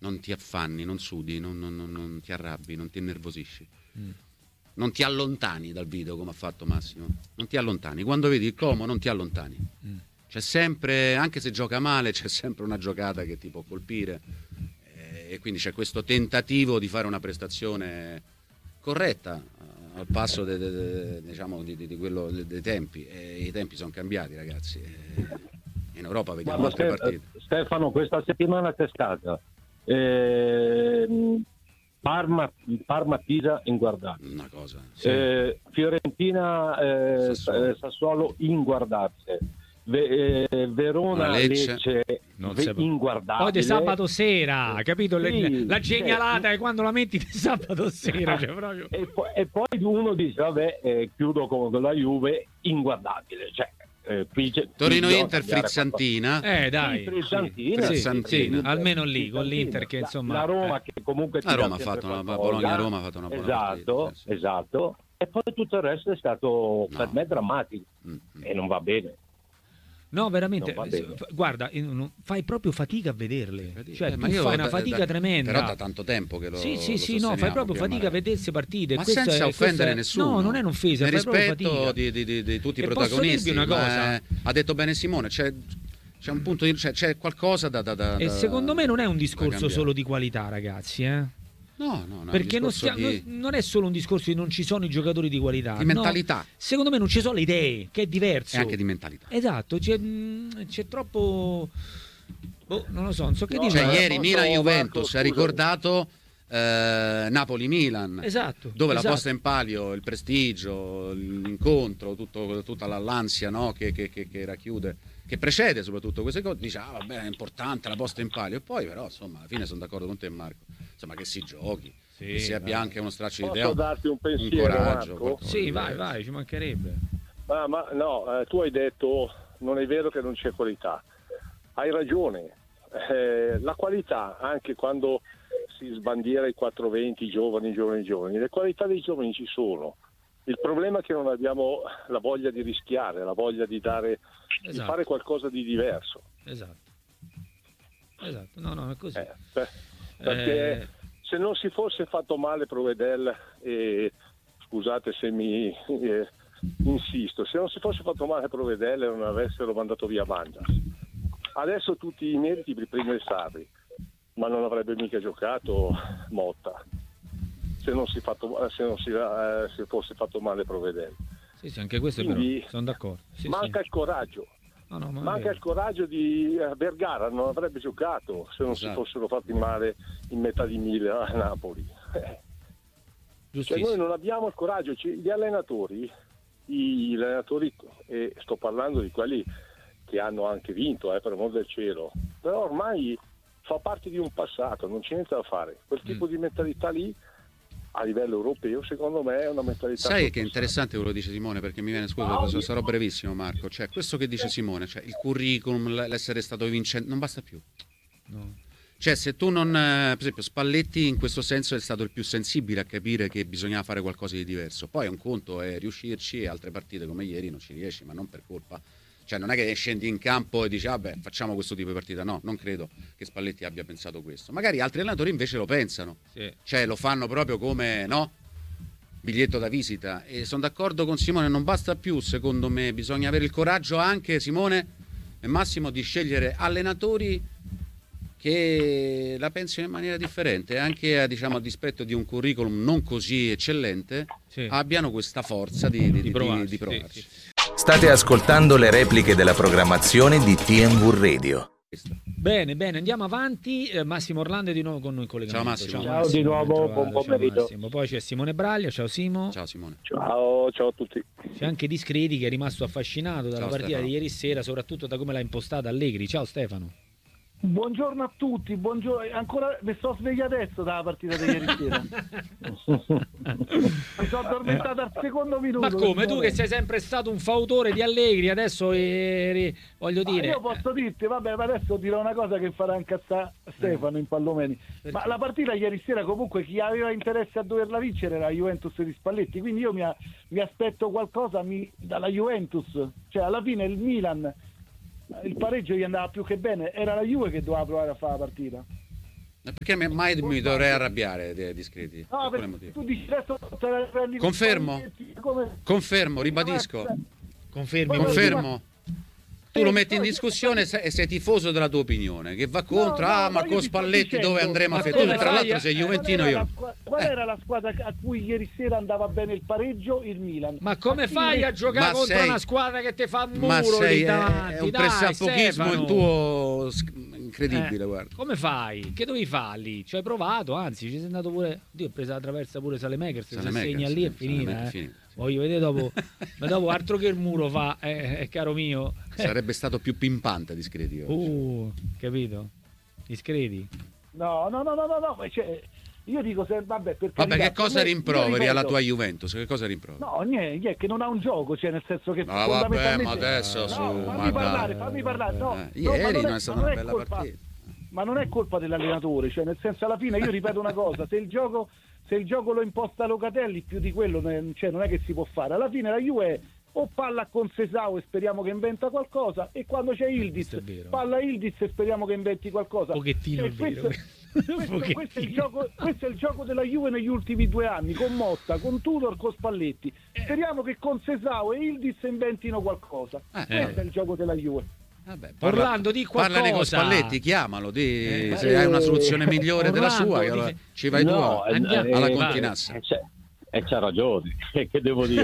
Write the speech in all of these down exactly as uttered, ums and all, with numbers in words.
non ti affanni, non sudi, non, non, non, non ti arrabbi, non ti innervosisci. Mm. Non ti allontani dal video come ha fatto Massimo. Non ti allontani. Quando vedi il Como non ti allontani. Mm. C'è sempre, anche se gioca male, c'è sempre una giocata che ti può colpire. E quindi c'è questo tentativo di fare una prestazione corretta al passo de, de, de, diciamo, di, di quello de, dei tempi. E i tempi sono cambiati, ragazzi. E in Europa vediamo altre partite. Stefano, questa settimana c'è stata eh, Parma, Parma Pisa inguardabile. Una cosa. Sì. Eh, Fiorentina eh, Sassuolo. Sassuolo inguardabile. Ve, eh, Verona Lecce, Lecce non ve, inguardabile. Poi di sabato sera, capito? Sì, la genialata sì. è quando la metti di sabato sera, cioè proprio... e, poi, e poi uno dice vabbè, eh, chiudo con la Juve, inguardabile, cioè eh, Torino-Inter, Frizzantina. Eh dai, sì, Frizzantina, sì, Frizzantina. sì, almeno lì con l'Inter che insomma la Roma eh. che comunque la Roma ha fatto una Bologna-Roma ha fatto una buona esatto, partita, sì. esatto, e poi tutto il resto è stato no. per me drammatico mm-hmm. e non va bene. No, veramente, guarda, fai proprio fatica a vederle. Cioè, eh, tu fai una fatica da, tremenda. Però da tanto tempo che lo Sì, sì, lo sì, no, fai proprio fatica a vedere queste partite. Ma questa senza è, offendere è, nessuno. No, non è un'offesa, nel fai rispetto di, di, di, di tutti e i protagonisti. Una cosa? Eh, ha detto bene Simone, c'è, c'è un punto di, c'è, c'è qualcosa da, da, da E da, secondo me non è un discorso solo di qualità, ragazzi, eh. No, no, no, perché non, stia, di... non è solo un discorso di non ci sono i giocatori di qualità, di mentalità. No, secondo me non ci sono le idee, che è diverso. E anche di mentalità. Esatto, c'è, c'è troppo. Boh, non lo so, non so che no, dire. Cioè, ieri Milan-Juventus ha ricordato eh, Napoli-Milan. Esatto. Dove esatto. la posta in palio, il prestigio, l'incontro, tutto, tutta l'ansia, no, che, che, che, che racchiude, che precede soprattutto queste cose, dice ah vabbè è importante la posta in palio, e poi però insomma alla fine sono d'accordo con te Marco, insomma che si giochi, sì, che si abbia anche uno straccio di idea, posso darti un pensiero, un coraggio, Marco? Sì, vai vai, ci mancherebbe. Ma, ma no, eh, tu hai detto non è vero che non c'è qualità, hai ragione, eh, la qualità anche quando si sbandiera i quattrocentoventi giovani, giovani, giovani, le qualità dei giovani ci sono. Il problema è che non abbiamo la voglia di rischiare, la voglia di dare, esatto. di fare qualcosa di diverso. Esatto. Esatto, no, no, è così. Eh, per, perché eh... se non si fosse fatto male Provedel, e scusate se mi eh, insisto, se non si fosse fatto male Provedel e non avessero mandato via Mangias, adesso tutti i meriti per prima il Sarri, ma non avrebbe mica giocato Motta. Se non si fatto se non si eh, se fosse fatto male Provedel. Sì, sì, anche questo Quindi, però, sono d'accordo. Sì, manca sì. il coraggio. No, no, ma manca il coraggio di eh, Vergara, non avrebbe giocato se non esatto. si fossero fatti male in metà di mille a Napoli. Eh. Cioè noi non abbiamo il coraggio, gli allenatori, gli allenatori, e sto parlando di quelli che hanno anche vinto, eh, per amor del cielo, però ormai fa parte di un passato, non c'è niente da fare. Quel tipo mm. di mentalità lì a livello europeo secondo me è una mentalità. Sai che è interessante quello che dice Simone, perché mi viene, scusa, oh, sarò brevissimo Marco, cioè questo che dice Simone, cioè il curriculum, l'essere stato vincente non basta più, no. Cioè se tu non, per esempio Spalletti in questo senso è stato il più sensibile a capire che bisognava fare qualcosa di diverso, poi un conto è riuscirci e altre partite come ieri non ci riesci, ma non per colpa. Cioè non è che scendi in campo e dici vabbè facciamo questo tipo di partita, no, non credo che Spalletti abbia pensato questo. Magari altri allenatori invece lo pensano, sì. Cioè lo fanno proprio come, no, biglietto da visita, e sono d'accordo con Simone, non basta più, secondo me bisogna avere il coraggio anche, Simone e Massimo, di scegliere allenatori che la pensino in maniera differente, anche a, diciamo, a dispetto di un curriculum non così eccellente, sì. abbiano questa forza di, di, di provarci. Di, di provarci. Sì, sì. State ascoltando le repliche della programmazione di T M V Radio. Bene, bene, andiamo avanti. Eh, Massimo Orlando è di nuovo con noi in collegamento. Ciao Massimo. Ciao, ciao di nuovo, buon pomeriggio. Ciao, poi c'è Simone Braglia, ciao Simo. Ciao Simone. Ciao, ciao a tutti. C'è anche Discredi che è rimasto affascinato dalla ciao, partita Stefano. di ieri sera, soprattutto da come l'ha impostata Allegri. Ciao Stefano. Buongiorno a tutti, buongiorno. Ancora mi sto sveglio adesso dalla partita di ieri sera. Mi sono addormentato al secondo minuto. Ma come tu che sei sempre stato un fautore di Allegri, adesso eri, voglio dire. Ma io posso dirti, vabbè, ma adesso dirò una cosa che farà incazzare Stefano in Pallomeni. Perché? Ma la partita ieri sera comunque chi aveva interesse a doverla vincere era la Juventus di Spalletti, quindi io mi, mi aspetto qualcosa mi, dalla Juventus, cioè alla fine il Milan il pareggio gli andava più che bene, era la Juve che doveva provare a fare la partita. Perché mai mi dovrei arrabbiare di discreti? No, per perché tu dici adesso te la prendi. Confermo, come... confermo, ribadisco. Confermi, confermo. Tu lo metti in discussione e sei tifoso della tua opinione, che va contro, no, no, ah ma con Spalletti dove andremo a fare? Tu tra l'altro sei juventino, io... Qual, qual era la squadra a cui ieri sera andava bene il pareggio? Il Milan. Ma come fai a giocare ma contro sei... una squadra che ti fa un muro ma sei, lì davanti? È un pressapochismo il tuo... incredibile, eh, guarda. Come fai? Che dovevi fare lì? Ci hai provato, anzi ci sei andato pure... Dio, ho preso la traversa pure Saelemaekers, se segna lì è finita, eh. Voglio vedere dopo, ma dopo altro che il muro fa, eh, eh, caro mio. Sarebbe stato più pimpante discreti. Uh, capito? Discreti? No, no, no, no, no, no. Cioè, io dico se vabbè, perché vabbè, che cosa rimproveri alla tua Juventus? Che cosa rimproveri? No, niente, è che non ha un gioco, cioè nel senso che no, vabbè, ma adesso no, su, fammi ma parlare, fammi parlare. No, eh, ieri no, non è stata una bella colpa, partita. Ma non è colpa dell'allenatore, cioè nel senso alla fine io ripeto una cosa, se il gioco se il gioco lo imposta Locatelli, più di quello cioè, non è che si può fare. Alla fine la Juve è o palla con Sesao e speriamo che inventa qualcosa, e quando c'è Ildiz palla Ildiz e speriamo che inventi qualcosa. Un pochettino cioè, questo, questo, questo, è il gioco, questo è il gioco della Juve negli ultimi due anni, con Motta, con Tudor, con Spalletti. Speriamo che con Sesao e Ildiz inventino qualcosa. Eh, questo eh. è il gioco della Juve. Vabbè, parla, Orlando, di qualcosa. Parlane con Spalletti, chiamalo, di, eh, se eh, hai una soluzione migliore Orlando, della sua, che allora ci vai no, tu eh, alla eh, continassa. Eh, e c'ha ragione, che devo dire?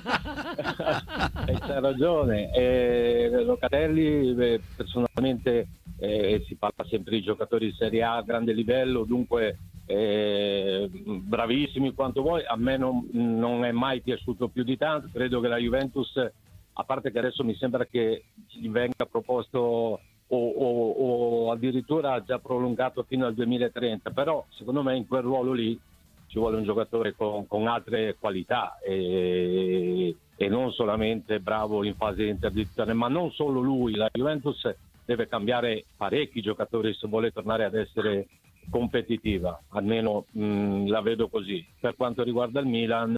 E c'ha ragione. Eh, Locatelli, eh, personalmente, eh, si parla sempre di giocatori di Serie A a grande livello, dunque eh, bravissimi quanto vuoi. A me non, non è mai piaciuto più di tanto. Credo che la Juventus, a parte che adesso mi sembra che gli venga proposto o, o, o addirittura già prolungato fino al duemilatrenta, però secondo me in quel ruolo lì ci vuole un giocatore con, con altre qualità e, e non solamente bravo in fase di interdizione, ma non solo lui. La Juventus deve cambiare parecchi giocatori se vuole tornare ad essere competitiva, almeno mh, la vedo così. Per quanto riguarda il Milan,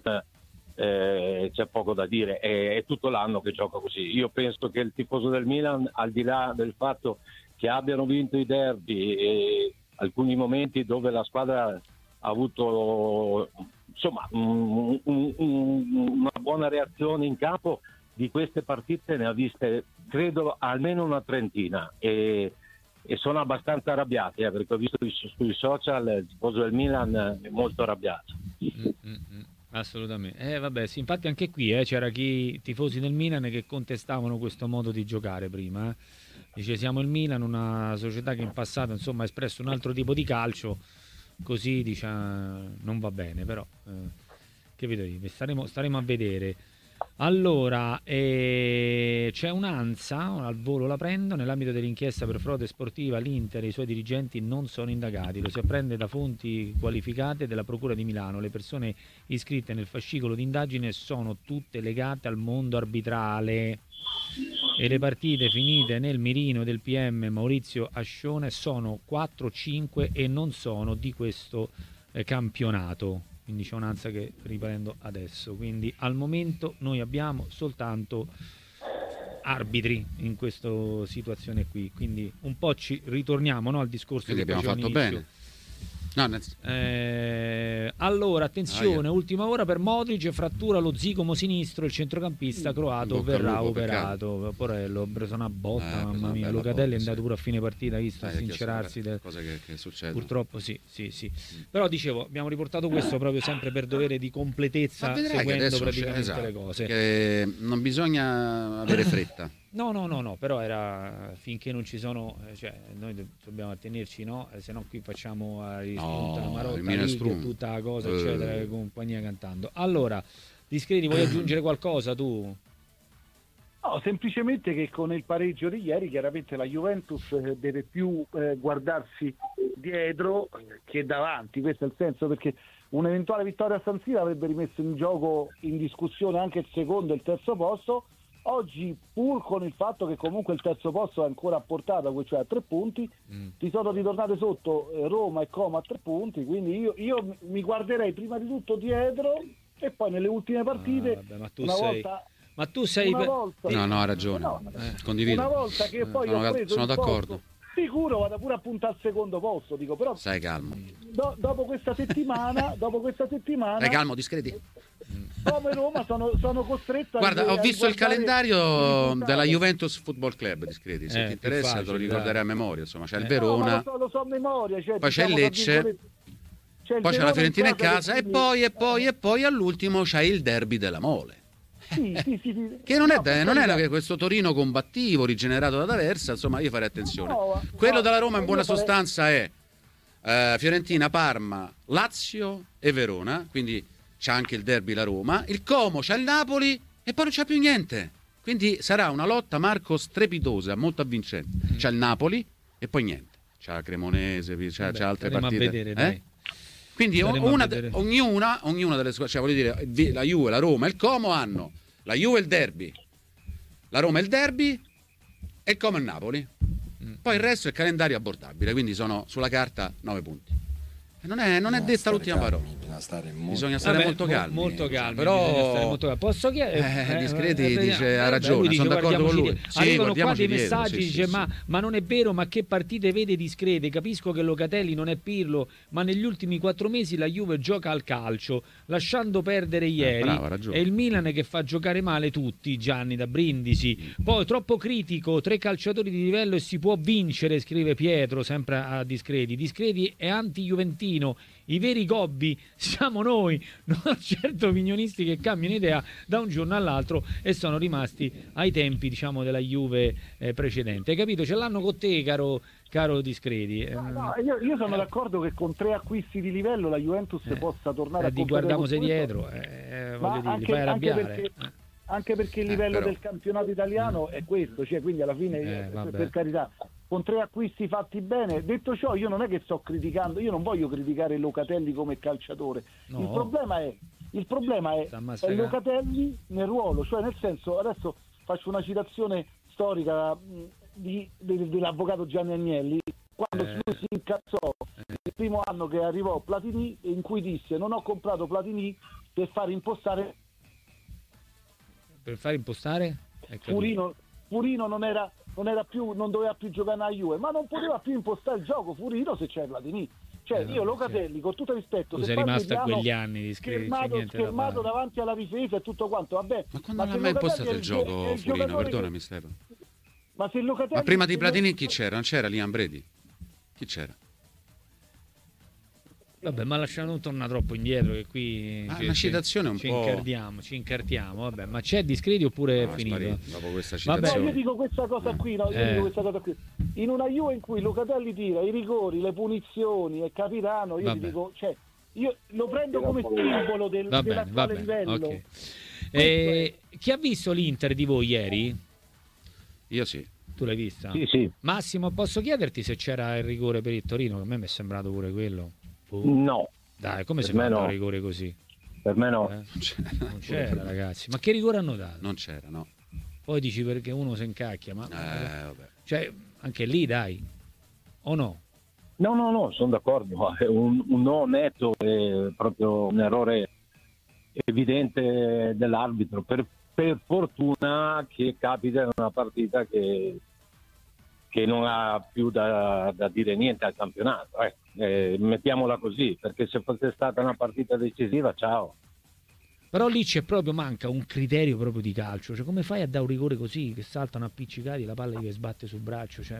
Eh, c'è poco da dire, è, è tutto l'anno che gioca così. Io penso che il tifoso del Milan, al di là del fatto che abbiano vinto i derby e alcuni momenti dove la squadra ha avuto insomma un, un, un, una buona reazione in campo, di queste partite ne ha viste credo almeno una trentina e, e sono abbastanza arrabbiati, eh, perché ho visto sui social il tifoso del Milan è molto arrabbiato. Mm-hmm. Assolutamente, eh, vabbè, sì, infatti anche qui eh, c'era chi, tifosi del Milan, che contestavano questo modo di giocare prima. Eh. Dice siamo il Milan, una società che in passato insomma ha espresso un altro tipo di calcio, così dice non va bene, però eh, che vedete, staremo, staremo a vedere. Allora, eh, c'è un'ANSA, al volo la prendo, nell'ambito dell'inchiesta per frode sportiva l'Inter e i suoi dirigenti non sono indagati, lo si apprende da fonti qualificate della Procura di Milano. Le persone iscritte nel fascicolo di indagine sono tutte legate al mondo arbitrale e le partite finite nel mirino del P M Maurizio Ascione sono quattro cinque e non sono di questo eh, campionato. Quindi c'è un'ansia che riprendo adesso. Quindi al momento noi abbiamo soltanto arbitri in questa situazione qui. Quindi un po' ci ritorniamo, no, al discorso che abbiamo fatto inizio. Bene. No, nel... eh, allora attenzione, ah, yeah. ultima ora per Modric, frattura lo zigomo sinistro, il centrocampista croato verrà operato. Porello, ha preso una botta, eh, mamma mia. Locatelli è andato pure a fine partita, visto eh, sincerarsi del... cose che, che succedono. Purtroppo sì, sì, sì. Mm. Però dicevo, abbiamo riportato questo proprio sempre per dovere di completezza, seguendo praticamente esatto, le cose. Che non bisogna avere fretta. No, no, no, no, però era finché non ci sono, cioè noi dobbiamo attenerci, no? Se no qui facciamo a rispunta la marotta lì, tutta la cosa, eccetera, uh. compagnia cantando. Allora, Discreti, vuoi aggiungere qualcosa tu? No, semplicemente che con il pareggio di ieri chiaramente la Juventus deve più eh, guardarsi dietro che davanti, questo è il senso, perché un'eventuale vittoria a San Siro avrebbe rimesso in gioco, in discussione anche il secondo e il terzo posto. Oggi, pur con il fatto che comunque il terzo posto è ancora a portata, cioè a tre punti, mm. ti sono ritornate sotto eh, Roma e Como a tre punti, quindi io, io mi guarderei prima di tutto dietro e poi nelle ultime partite, ah, vabbè, ma tu una sei... volta... Ma tu sei... Una volta, no, no, ha ragione, no, eh, condivido. Una volta che poi sono, ho preso sono il d'accordo. posto, sicuro vado pure a puntare al secondo posto, dico, però stai calmo. Do, dopo questa settimana, dopo questa settimana stai calmo, discreti. Come Roma sono, sono costretto a guarda, ho visto il calendario il della Juventus Football Club, discreti, se eh, ti interessa facile, te lo ricorderai dai. a memoria, insomma, c'è eh. il Verona, no, lo, so, lo so a memoria, cioè, poi diciamo, c'è il Lecce, c'è il poi c'è la Fiorentina in casa che e poi e poi e poi all'ultimo c'è il derby della Mole. Sì, sì, sì, sì. Che non è, No, da, non carità. è questo Torino combattivo rigenerato da D'Aversa, insomma io farei attenzione. No, Quello no, della Roma in io buona farei- sostanza è eh, Fiorentina, Parma, Lazio e Verona, quindi c'è anche il derby la Roma, il Como c'è il Napoli e poi non c'è più niente. Quindi sarà una lotta, Marco, strepitosa, molto avvincente. C'è il Napoli e poi niente. C'è la Cremonese, c'è, Vabbè, c'è altre staremo a partite. vedere, eh? dai. Quindi o- Staremo a una, vedere. ognuna, ognuna delle squadre, cioè voglio dire, la Juve, la Roma e il Como hanno la Juve il derby, la Roma il derby e il Como il Napoli. Poi il resto è calendario abbordabile, quindi sono sulla carta nove punti. E non è, non è detta l'ultima parola. Bisogna stare molto, Bisogna stare Vabbè, molto mo- calmi. molto calmi, Però bisogna stare molto calmi. Posso chiedere? Eh, Discreti eh, dice, ha eh, ragione, lui dice, sono d'accordo con guardiamoci lui. di- Sì, arrivano qua guardiamoci dei dietro, messaggi, sì, dice sì, ma, sì. ma non è vero, ma che partite vede Discreti? Capisco che Locatelli non è Pirlo, ma negli ultimi quattro mesi la Juve gioca al calcio, lasciando perdere ieri. bravo, ha ragione. È il Milan che fa giocare male tutti, Gianni da Brindisi. Poi troppo critico, tre calciatori di livello e si può vincere, scrive Pietro, sempre a Discreti. Discreti è anti-juventino. I veri gobbi siamo noi, non certo vignonisti che cambiano idea da un giorno all'altro e sono rimasti ai tempi, diciamo, della Juve eh, precedente. Hai capito? Ce l'hanno con te, caro, caro Discreti. Eh, No, no, io, io sono d'accordo che con tre acquisti di livello la Juventus eh, possa tornare eh, a di competere guardiamo se con questo. dietro, eh, Ma voglio dire, li anche- fai anche arrabbiare. perché- Eh. Anche perché il Eh, livello però- del campionato italiano è questo, cioè quindi alla fine, Eh, eh, vabbè. per carità, con tre acquisti fatti bene. Detto ciò, io non è che sto criticando, io non voglio criticare Locatelli come calciatore. No. Il problema è, il problema è, Sta è massacrando. Locatelli nel ruolo, cioè nel senso, adesso faccio una citazione storica mh, di- de- dell'avvocato Gianni Agnelli, quando Eh. lui si incazzò il primo anno che arrivò Platini, in cui disse: non ho comprato Platini per far impostare Per far impostare? Ecco, Furino. Furino non era, non era più, non doveva più giocare a Juve, ma non poteva più impostare il gioco Furino se c'è Platini. Cioè Eh, no, io Locatelli, con tutto rispetto, tu se sei rimasto a Parmigiano quegli anni di Discreti, c'è schermato, niente da schermato fare. davanti alla difesa e tutto quanto, vabbè. Ma quando non se ha mai Locatelli impostato è il gioco è il Furino? giocatore Perdonami che- Stefano. Ma se Locatelli Ma prima di se- Platini chi c'era? Non c'era Liam Bredi? Chi c'era? Vabbè, ma lasciamo non tornare troppo indietro che qui Ah, ci- una ci- citazione un ci po'- incardiamo, ci incartiamo, vabbè, ma c'è Discreti oppure è No, è finito? sparito dopo questa Vabbè. No, citazione. io dico questa cosa qui, no, io Eh. dico questa cosa qui. In una Juve in cui Locatelli tira i rigori, le punizioni, è capitano, io Vabbè. ti dico, cioè, io lo prendo come simbolo del, Va bene, va dell'attuale bene, livello. ok. Eh, chi ha visto l'Inter di voi ieri? Io sì. Tu l'hai vista? Sì, sì. Massimo, posso chiederti se c'era il rigore per il Torino? Che a me mi è sembrato pure quello. Oh, No, dai, come per si me fa no. un rigore così? per me no. Eh? Non c'era, Non c'era, ragazzi. Ma che rigore hanno dato? Non c'era, no. Poi dici perché uno si incacchia, ma Eh, vabbè. cioè, anche lì, dai, o no? No, no, no, sono d'accordo. ma è Un, un no netto è proprio un errore evidente dell'arbitro. Per, per fortuna che capita in una partita che, che non ha più da, da dire niente al campionato. ecco. Eh, mettiamola così, perché se fosse stata una partita decisiva, ciao. Però lì c'è proprio, manca un criterio proprio di calcio. Cioè, come fai a dare un rigore così, che saltano appiccicati, la palla gli sbatte sul braccio? Cioè,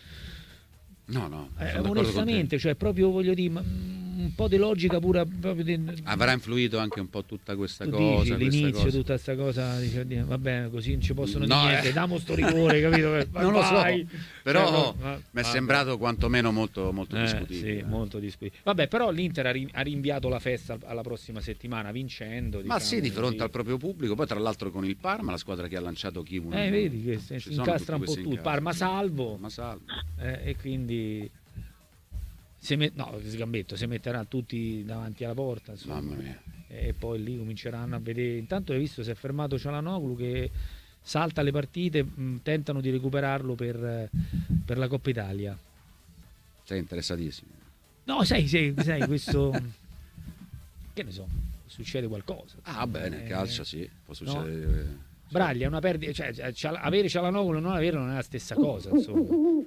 No, no. eh, sono d'accordo con te. onestamente, cioè, proprio voglio dire, ma, mm, un po' di logica pure proprio di, Avrà influito anche un po' tutta questa tu cosa. dici, questa l'inizio, cosa. tutta questa cosa, dici, oddio, va bene, così non ci possono No, dire niente, eh. diamo sto rigore, capito? Non lo so, Vai. però Cioè, no, mi va- è vabbè. sembrato quantomeno molto, molto Eh, discutibile. sì, molto discutibile. Vabbè, però l'Inter ha, ri- ha rinviato la festa alla prossima settimana vincendo. Ma diciamo, sì, di fronte così. al proprio pubblico, poi tra l'altro con il Parma, la squadra che ha lanciato Kimu. Eh, vedi che si ci sono incastra un tutti po' questi tutto. incastri. Parma salvo. Ma salvo. Eh, e quindi si met- no, Sgambetto, si metterà tutti davanti alla porta, insomma, Mamma mia. e poi lì cominceranno a vedere. Intanto hai visto, si è fermato Cialanoglu che salta le partite, mh, tentano di recuperarlo per, per la Coppa Italia. Sei interessatissimo. No, sai, sai, sai questo che ne so, succede qualcosa. Ah, bene, Eh, calcio sì, può no. succedere. eh, Braglia è una perdita, cioè, cioè, Ciala- avere Cialanoglu e non avere non è la stessa cosa, insomma.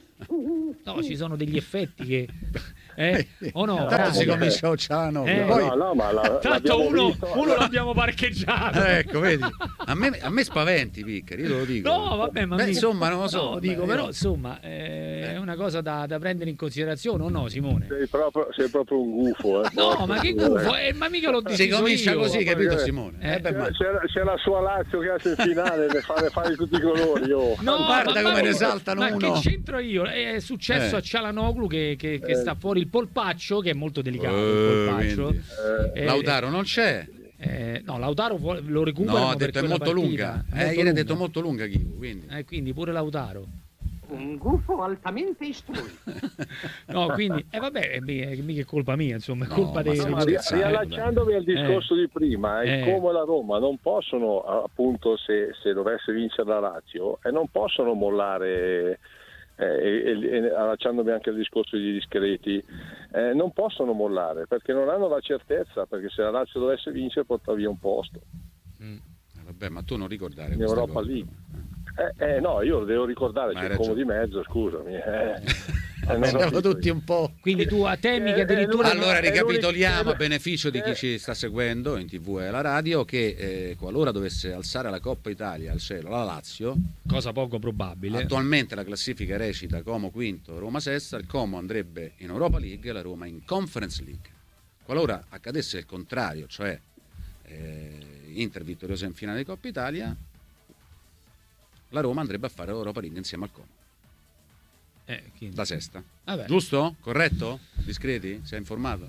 No, ci sono degli effetti che eh? o no? Tanto si comincia Occiano, eh, poi... no, no, ma la, tanto uno, visto... uno l'abbiamo parcheggiato. Ecco, vedi, a me, a me spaventi, Piccari, io te lo dico. No, vabbè, ma Beh, mi... insomma, non lo so. No, dico, beh, però, io... insomma, eh, è una cosa da, da prendere in considerazione, o no, Simone? Sei proprio, sei proprio un gufo. Eh. No, ma che gufo, eh, ma mica l'ho detto. Si comincia io. così, capito, perché... Simone? Eh, eh, beh, ma... c'è, c'è la sua Lazio che ha in finale, ne fa, ne fa di tutti i colori. Oh. No, guarda ma come ma ne saltano ma uno. che c'entro io? È successo Eh. a Cialanoglu che, che, che Eh. sta fuori il polpaccio, che è molto delicato. Eh, il polpaccio. quindi. Eh, Lautaro non c'è. Eh, no, Lautaro vuole- lo recupera. No, ha detto è molto lunga. Eh, ieri ha detto molto lunga Chivo, quindi. Eh, quindi pure Lautaro. Un gufo altamente istruito. No, quindi, eh, vabbè, è mica, è mica colpa mia, insomma, è No, colpa ma dei. stiamo No, ma ri- scherzando, riallacciandomi al discorso Eh. di prima, il Eh. Como e la Roma non possono, appunto, se, se dovesse vincere la Lazio, e non possono mollare, eh, e, e- e allacciandomi anche al discorso degli discreti, eh, non possono mollare perché non hanno la certezza, perché se la Lazio dovesse vincere porta via un posto Mm. Eh, Vabbè, ma tu non ricordare in questa Europa cosa. League. Eh, eh, no, io lo devo ricordare, Ma c'è hai il Como di ragione. mezzo, scusami. Eh. Eh, non Siamo capito tutti io. un po'. Quindi tu a temi che Eh, addirittura. eh, Allora è ricapitoliamo l'unico- a beneficio di chi eh. ci sta seguendo in tivù e alla radio che eh, qualora dovesse alzare la Coppa Italia al cielo la Lazio, Cosa poco probabile. attualmente la classifica recita Como quinto, Roma sesta, il Como andrebbe in Europa League e la Roma in Conference League. Qualora accadesse il contrario, cioè eh, Inter vittoriosa in finale di Coppa Italia, la Roma andrebbe a fare Europa League insieme al Como, Eh, quindi- da sesta. Vabbè. Giusto? Corretto? Discreti? Sei informato?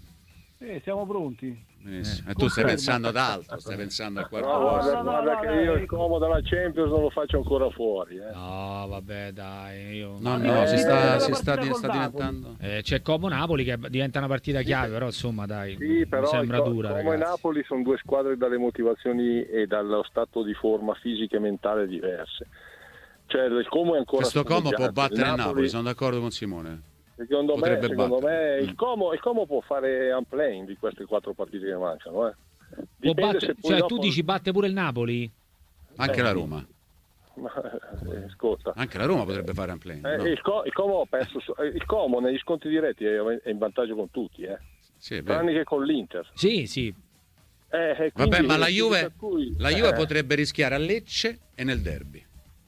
Eh, siamo pronti. Benissimo. E tu stai confermo. pensando ad altro, stai pensando al quarto No, guarda, posto. no, guarda no, che no, io no, il Como della Champions non lo faccio ancora fuori. Eh. No, vabbè, dai. Io... No, Eh, no, si dipende sta, dalla si sta, partita sta col diventando. Eh, c'è Como-Napoli che diventa una partita chiave, però insomma, dai. Sì, mi però sembra il Co- dura, Como e ragazzi. Napoli sono due squadre dalle motivazioni e dallo stato di forma fisica e mentale diverse. Cioè il Como è ancora Questo Como può spumeggiante. battere il Napoli, Napoli, sono d'accordo con Simone. secondo me, potrebbe secondo battere. me il, Como, il Como può fare un playing di queste quattro partite che mancano. Eh. Può Dipende batte- se poi Cioè, dopo- tu dici batte pure il Napoli? Anche Eh, la sì. Roma. Ma, eh, ascolta. Anche la Roma potrebbe fare un play. Eh, no? il, Co- il Como ha perso su- eh, il Como negli scontri diretti è è in vantaggio con tutti, eh. Sì, è vero. tranne che con l'Inter. Sì, sì. Eh, e Vabbè, quindi- ma la Juve, per cui- la Juve eh, potrebbe rischiare a Lecce e nel derby.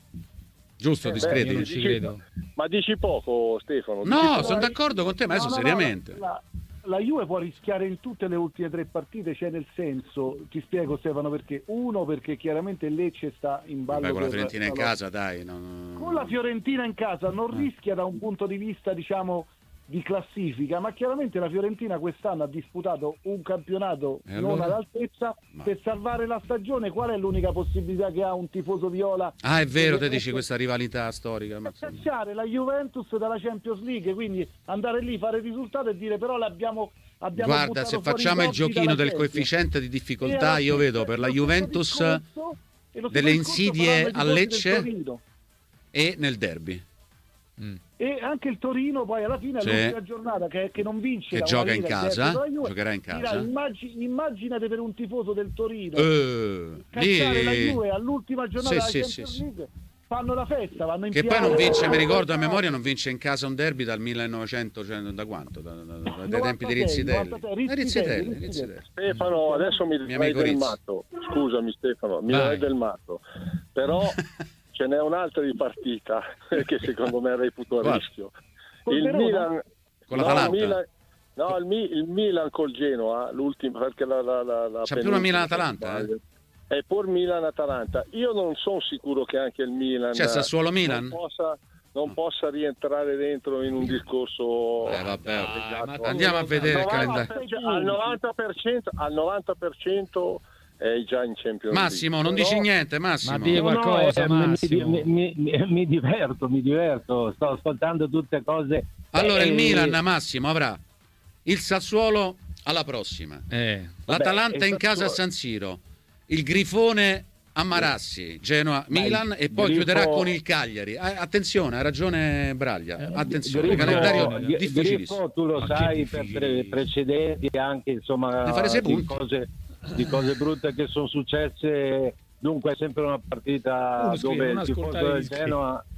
Giusto, eh, discreti? io non dici- ci credo. Ma dici poco, Stefano? Dici No, poco. sono d'accordo con te, ma adesso No, no, no, seriamente. la, la Juve può rischiare in tutte le ultime tre partite, cioè nel senso, ti spiego Stefano perché. Uno, perché chiaramente il Lecce sta in ballo. Vabbè, con la per- Fiorentina in allora, casa, dai. non- Con la Fiorentina in casa non rischia da un punto di vista, diciamo, di classifica, ma chiaramente la Fiorentina quest'anno ha disputato un campionato E non allora? all'altezza. Ma- Per salvare la stagione, qual è l'unica possibilità che ha un tifoso viola? Ah, è vero, te Deve dici questa rivalità storica. ma- cacciare la Juventus dalla Champions League, quindi andare lì, fare il risultato e dire però l'abbiamo abbiamo Guarda, buttato se fuori facciamo i il Gobbi giochino dalla del Champions. coefficiente di E difficoltà, allo io stesso- vedo per la lo stesso Juventus discorso- e lo stesso delle discorso insidie faranno a i tifosi del Lecce Torino. e nel derby. Mm. E anche il Torino poi alla fine Sì. all'ultima giornata che, che non vince Che da gioca una in lira, casa, il derby con la Juve, giocherà in dirà, casa. immagini- immaginate per un tifoso del Torino Eh, cacciare la lì... Juve all'ultima giornata Sì, della sì, Champions sì, sì. League, fanno la festa, vanno in Che poi piazza, non vince, mi fanno ricordo a la memoria, non vince in casa un derby dal millenovecento, cioè da quanto? Da- da- da- dai tempi di novantasei, Rizzitelli. novantasei, Eh, Rizzitelli, Rizzitelli, Rizzitelli. Stefano, adesso mi Mio dai amico del Rizzi. matto. Scusami Stefano, mi Vai. dai del matto. Però ce n'è un'altra di partita che secondo me reputo a Guarda. rischio. Col Il Verona? Milan Con no, l'Atalanta? il Milan, no, il, Mi- il Milan col Genoa, l'ultimo perché la, la, la, la C'è più una penultima, Milan-Atalanta, se non sbaglio. È pur Milan-Atalanta. Io non sono sicuro che anche il Milan C'è Sassuolo-Milan? non possa, non possa rientrare dentro in un discorso. Eh, vabbè, Dai, ma tu- andiamo a vedere il novanta calendario. al novanta per cento al novanta per cento è già in Champions Massimo, League. non dici Però- niente, Massimo. Ma di- No, no, qualcosa, eh, mi- Massimo. mi, mi- mi- mi diverto, mi diverto, sto ascoltando tutte cose. Allora il Eh, Milan, Massimo, avrà il Sassuolo alla prossima, Eh. l'Atalanta Vabbè, in il casa a Sassuolo- San Siro, il Grifone a Marassi, Genoa, Ma il Milan e poi Grifo- chiuderà con il Cagliari. Eh, attenzione, ha ragione Braglia, Eh, attenzione, Grifo- calendario Gri- difficilissimo. Grifo, tu lo Ma che sai per difficilissimo. pre- precedenti anche insomma Ne fare sei di punti. cose, di cose brutte che sono successe. Dunque è sempre una partita Uno scrive, dove non il tifoso ascoltare del gli Genoa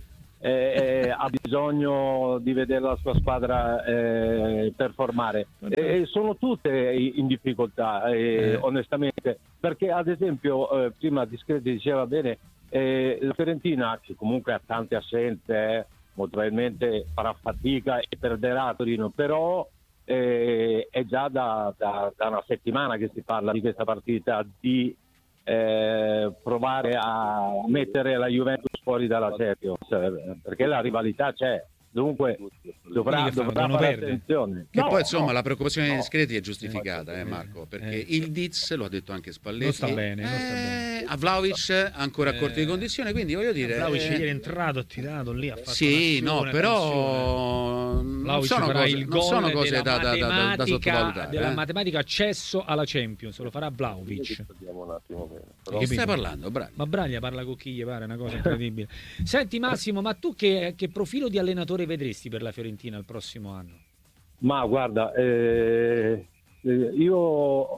eh, ha bisogno di vedere la sua squadra eh, performare. E sono tutte in difficoltà, eh, onestamente, perché ad esempio, eh, prima Discreti diceva bene, eh, la Fiorentina, che comunque ha tante assenze, eh, molto probabilmente farà fatica e perderà a Torino, però eh, è già da, da, da una settimana che si parla di questa partita, di eh, provare a mettere la Juventus fuori dalla Champions, perché la rivalità c'è. Dunque dovrà, dovrà fare attenzione. Che no, poi insomma no, la preoccupazione no. dei Discreti è giustificata, eh, Marco, perché eh, il Diz, lo ha detto anche Spalletti, non sta bene, non sta bene. Eh, a Vlahovic ancora a corte Eh, di condizioni, quindi voglio dire Vlahovic eh, ieri è entrato, ha tirato lì, ha fatto sì, un'azione, no, però non Vlahovic sono farà cose, il non gol sono cose della da, da, da, da matematica- sottovalutare. della eh. matematica accesso alla Champions, lo farà Vlahovic. Andiamo un attimo bene. Di Però che stai parlando, Braglia? Ma Braglia parla con chi gli pare, una cosa incredibile. Senti Massimo, ma tu che, che profilo di allenatore vedresti per la Fiorentina il prossimo anno? Ma guarda, eh, eh, io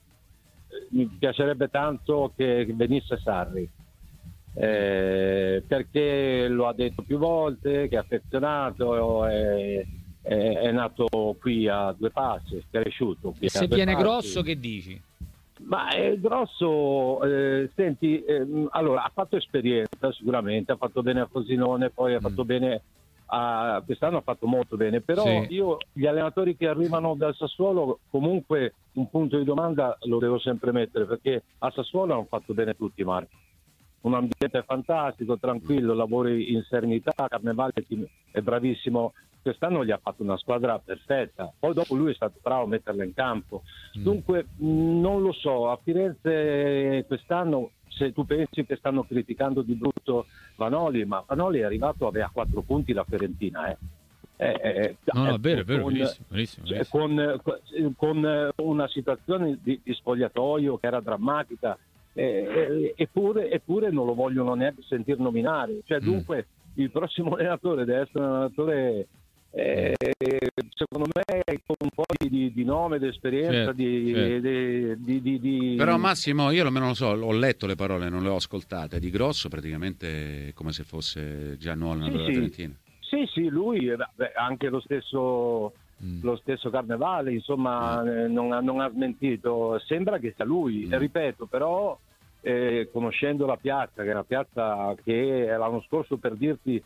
mi piacerebbe tanto che venisse Sarri, eh, perché lo ha detto più volte, che è affezionato, è, è, è nato qui a due passi, è cresciuto qui E a se due viene passi. grosso che dici? Ma è grosso, eh, senti, ehm, allora ha fatto esperienza sicuramente, ha fatto bene a Frosinone, poi ha Mm. fatto bene a, quest'anno ha fatto molto bene, però Sì. io gli allenatori che arrivano dal Sassuolo comunque un punto di domanda lo devo sempre mettere, perché a Sassuolo hanno fatto bene tutti, Marco. Un ambiente fantastico, tranquillo, lavori in serenità, Carnevale è bravissimo, quest'anno gli ha fatto una squadra perfetta, poi dopo lui è stato bravo a metterla in campo. Mm. Dunque mh, non lo so, a Firenze quest'anno, se tu pensi che stanno criticando di brutto Vanoli, ma Vanoli è arrivato, aveva quattro punti la Fiorentina, eh. Eh, eh, No, no, eh, è vero, è vero, con, verissimo, verissimo, cioè, verissimo. con, con una situazione di, di spogliatoio che era drammatica, eh, eh, eppure, eppure non lo vogliono neanche sentir nominare. Cioè, Mm. dunque il prossimo allenatore deve essere un allenatore, eh, secondo me, con un po' di, di nome, di esperienza, Certo, di, certo. di, di, di, di- Però Massimo, io almeno lo so, ho letto le parole, non le ho ascoltate. Di Grosso praticamente è come se fosse già nuovo allenatore Sì, della sì. Fiorentina. Sì, sì, lui, eh, beh, anche lo stesso, Mm. lo stesso Carnevale, insomma, eh, non, ha, non ha smentito. Sembra che sia lui, Mm. e ripeto, però eh, conoscendo la piazza, che è una piazza che l'anno scorso, per dirti,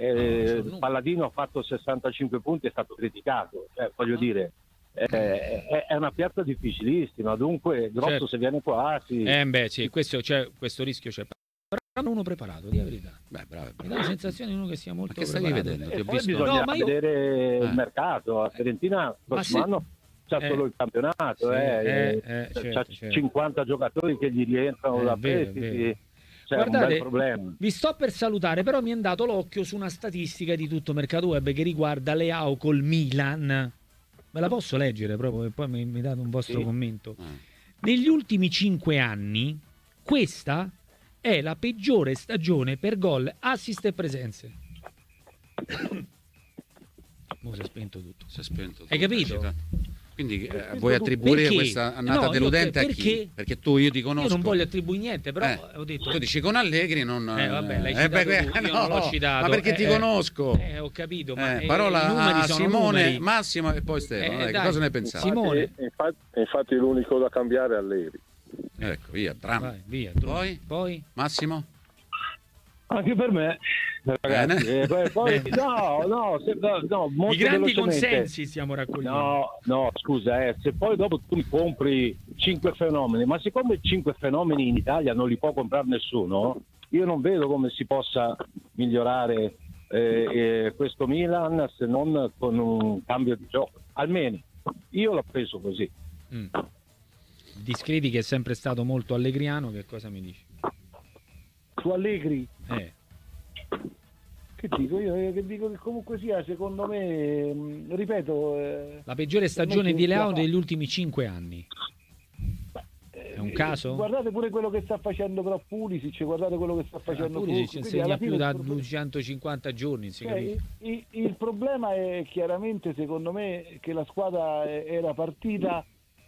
eh, No, no. Palladino ha fatto sessantacinque punti, è stato criticato, cioè, voglio dire, eh, è, è una piazza difficilissima, dunque Grosso Certo. se viene qua sì. Eh beh, sì, questo, c'è, questo rischio c'è. Però hanno uno preparato, di verità. Beh, bravo, Mi bravo. dà la sensazione di uno che sia molto Ma che stavi preparato. vedendo? Ti E ho poi visto. bisogna No, ma io- vedere Eh. il mercato. La Fiorentina il prossimo sì. anno c'ha Eh. solo il campionato, Sì, eh, eh, eh, eh, c'ha certo, certo. cinquanta giocatori che gli rientrano Eh, da è vero, è prestiti, vero. c'è un Guardate, bel problema. vi sto per salutare, però mi è andato l'occhio su una statistica di tutto Mercato Web che riguarda Leao col Milan. Ve la posso leggere proprio e poi mi, mi date un vostro Sì. commento. Ah. Negli ultimi cinque anni, questa è la peggiore stagione per gol, assist e presenze. Mo si è spento tutto. Si è spento. Hai tutto, capito? cita. Quindi eh, vuoi attribuire Perché? questa annata No, io- deludente a perché? chi? Perché tu, io ti conosco. Io non voglio attribuire niente, però Eh, ho detto... Tu dici con Allegri non... Eh vabbè, l'hai eh, citato beh, tu, io no, non l'ho citato. Ma perché Eh, ti eh, conosco? Eh, ho capito, ma Eh, eh, parola i numeri a sono Simone, numeri. Massimo e poi Stefano. Eh, Dai, che dai. cosa ne pensate? Simone. E- Infatti, infatti l'unico da cambiare è Allegri. Ecco, via, tram. Vai, via. tu. Poi? Poi? Massimo? Anche per me, ragazzi. Bene. Eh, poi- poi- Bene. no, no, se- no, no, molto I grandi velocemente. consensi stiamo raccogliendo. No, no, scusa, eh, se poi dopo tu mi compri cinque fenomeni, ma siccome cinque fenomeni in Italia non li può comprare nessuno, io non vedo come si possa migliorare eh, eh, questo Milan se non con un cambio di gioco. Almeno io l'ho preso così. Mm. Discreti che è sempre stato molto allegriano, che cosa mi dici? Su Allegri, Eh, che dico io? Eh, Che dico che comunque sia, secondo me, mh, ripeto... eh, la peggiore stagione di Leao degli ultimi cinque anni. È un caso? Guardate pure quello che sta facendo però Pulisic, guardate quello che sta facendo Pulisic Fulcro, quindi insegna alla più fine da il problema- duecentocinquanta giorni, si cioè, capisce. il, il- il problema è chiaramente, secondo me, che la squadra eh, era partita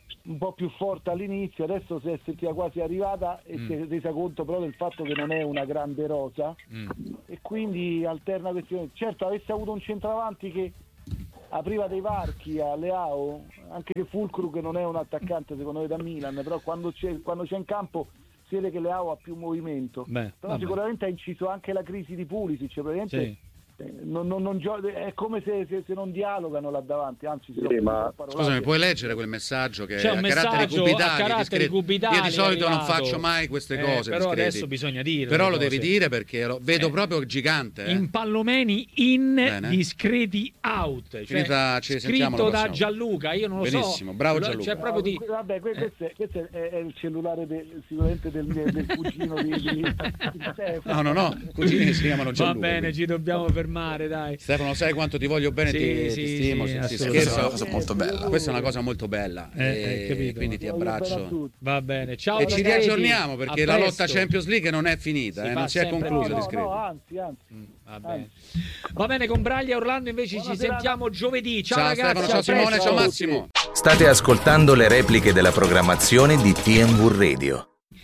un po' più forte all'inizio, adesso si è sentita quasi arrivata e mm. si è resa conto però del fatto che non è una grande rosa mm. e quindi alterna questioni. Certo, avesse avuto un centravanti che apriva dei varchi a Leao, anche che Fulcru, che non è un attaccante secondo me da Milan, però quando c'è, quando c'è in campo si vede che Leao ha più movimento. Beh, però vabbè. Sicuramente ha inciso anche la crisi di Pulisic, praticamente sì. Non, non, non gio- è come se, se, se non dialogano là davanti, anzi sì, ma... Scusami, puoi leggere quel messaggio che c'è un a messaggio caratteri cubitali, a caratteri cubitali io di solito non arrivato. faccio mai queste eh, cose però discreti. Adesso bisogna dirlo, però lo cose. devi dire perché lo vedo eh. proprio gigante eh. In Pallomeni in Bene. Discreti out, cioè, Finita, ci scritto da Gianluca, io non lo benissimo, so benissimo, bravo Gianluca. Cioè, proprio di... vabbè, eh. questo, è, questo è, è il cellulare de, sicuramente del, del cugino di, di, di no no no cugini si chiamano Gianluca. Va bene, quindi. Ci dobbiamo fermare, dai. Stefano, sai quanto ti voglio bene, sì, ti, sì, ti stimo, sì, si scherza, è una cosa molto bella. Questa è una cosa molto bella eh, e eh, quindi ti abbraccio. Va bene, ciao. E ci riaggiorniamo perché la lotta Champions League non è finita, si eh, non si è conclusa. No, no, no, anzi, anzi. Mm, va bene. Va bene, con Braglia e Orlando invece Buona ci serata. Sentiamo giovedì. Ciao, ciao ragazzi, Stefano, ciao Simone, ciao Massimo. State ascoltando le repliche della programmazione di T M V Radio.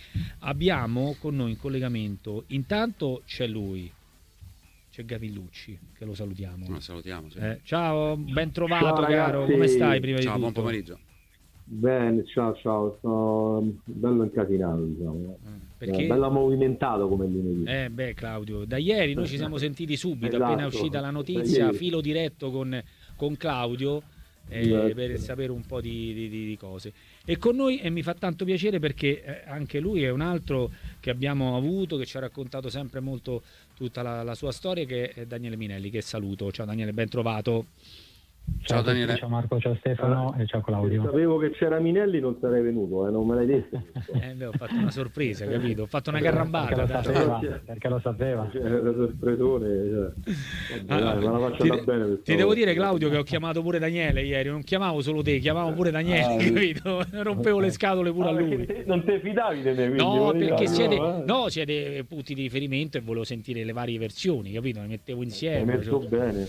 Abbiamo con noi in collegamento, intanto c'è lui, c'è Gavillucci, che lo salutiamo. Lo salutiamo, sì. eh, ciao, ben trovato, ciao, caro, ragazzi. Come stai prima ciao, di tutto? Buon pomeriggio. Bene, ciao ciao, sono bello incasinato, diciamo. Perché? Eh, bello movimentato come lunedì. Eh beh Claudio, da ieri noi ci siamo sentiti subito, esatto. Appena è uscita la notizia, filo diretto con, con Claudio eh, esatto. per sapere un po' di, di, di cose. E con noi e mi fa tanto piacere perché eh, anche lui è un altro che abbiamo avuto, che ci ha raccontato sempre molto tutta la, la sua storia, che è Daniele Minelli, che saluto. Ciao Daniele, ben trovato. Ciao, ciao Daniele. Ciao Marco, ciao Stefano ah, e ciao Claudio. Sapevo che c'era Minelli, non sarei venuto, eh, non me l'hai detto. eh, beh, ho fatto una sorpresa, capito? Ho fatto una garrambata. Perché lo sapeva. Perché lo sapeva. Cioè, la sorpresone, cioè. Vabbè, allora, dai, me la faccio ti, da bene. Ti devo dire, Claudio, che ho chiamato pure Daniele ieri. Non chiamavo solo te, chiamavo pure Daniele, ah, capito? Rompevo le scatole pure ah, a lui. Te, non ti fidavi di me? No, perché siete, no, no, siete punti di riferimento e volevo sentire le varie versioni, capito? Le mettevo insieme. Mi metto cioè. bene.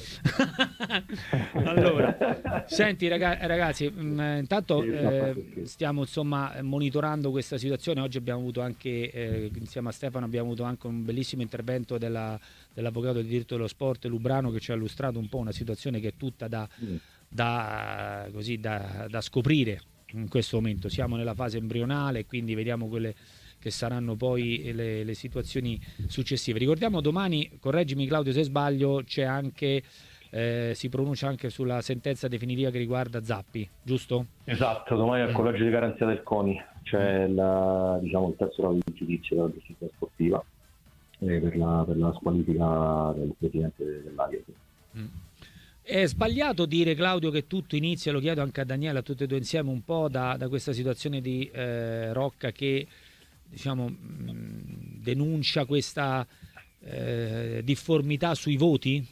Allora. Senti ragazzi, mh, intanto eh, stiamo insomma monitorando questa situazione. Oggi abbiamo avuto anche, eh, insieme a Stefano, abbiamo avuto anche un bellissimo intervento della, dell'avvocato di diritto dello sport Lubrano, che ci ha illustrato un po' una situazione che è tutta da, mm. da, così, da, da scoprire in questo momento. Siamo nella fase embrionale, quindi vediamo quelle che saranno poi le, le situazioni successive. Ricordiamo domani, correggimi Claudio se sbaglio, c'è anche... Eh, si pronuncia anche sulla sentenza definitiva che riguarda Zappi, giusto? Esatto, domani al collegio di garanzia del CONI c'è la, diciamo, il terzo grado di giudizio della giustizia sportiva eh, per, la, per la squalifica del presidente dell'Aria. Mm. È sbagliato dire, Claudio, che tutto inizia, lo chiedo anche a Daniele, a tutti e due insieme, un po' da, da questa situazione di eh, Rocca che diciamo mh, denuncia questa eh, difformità sui voti?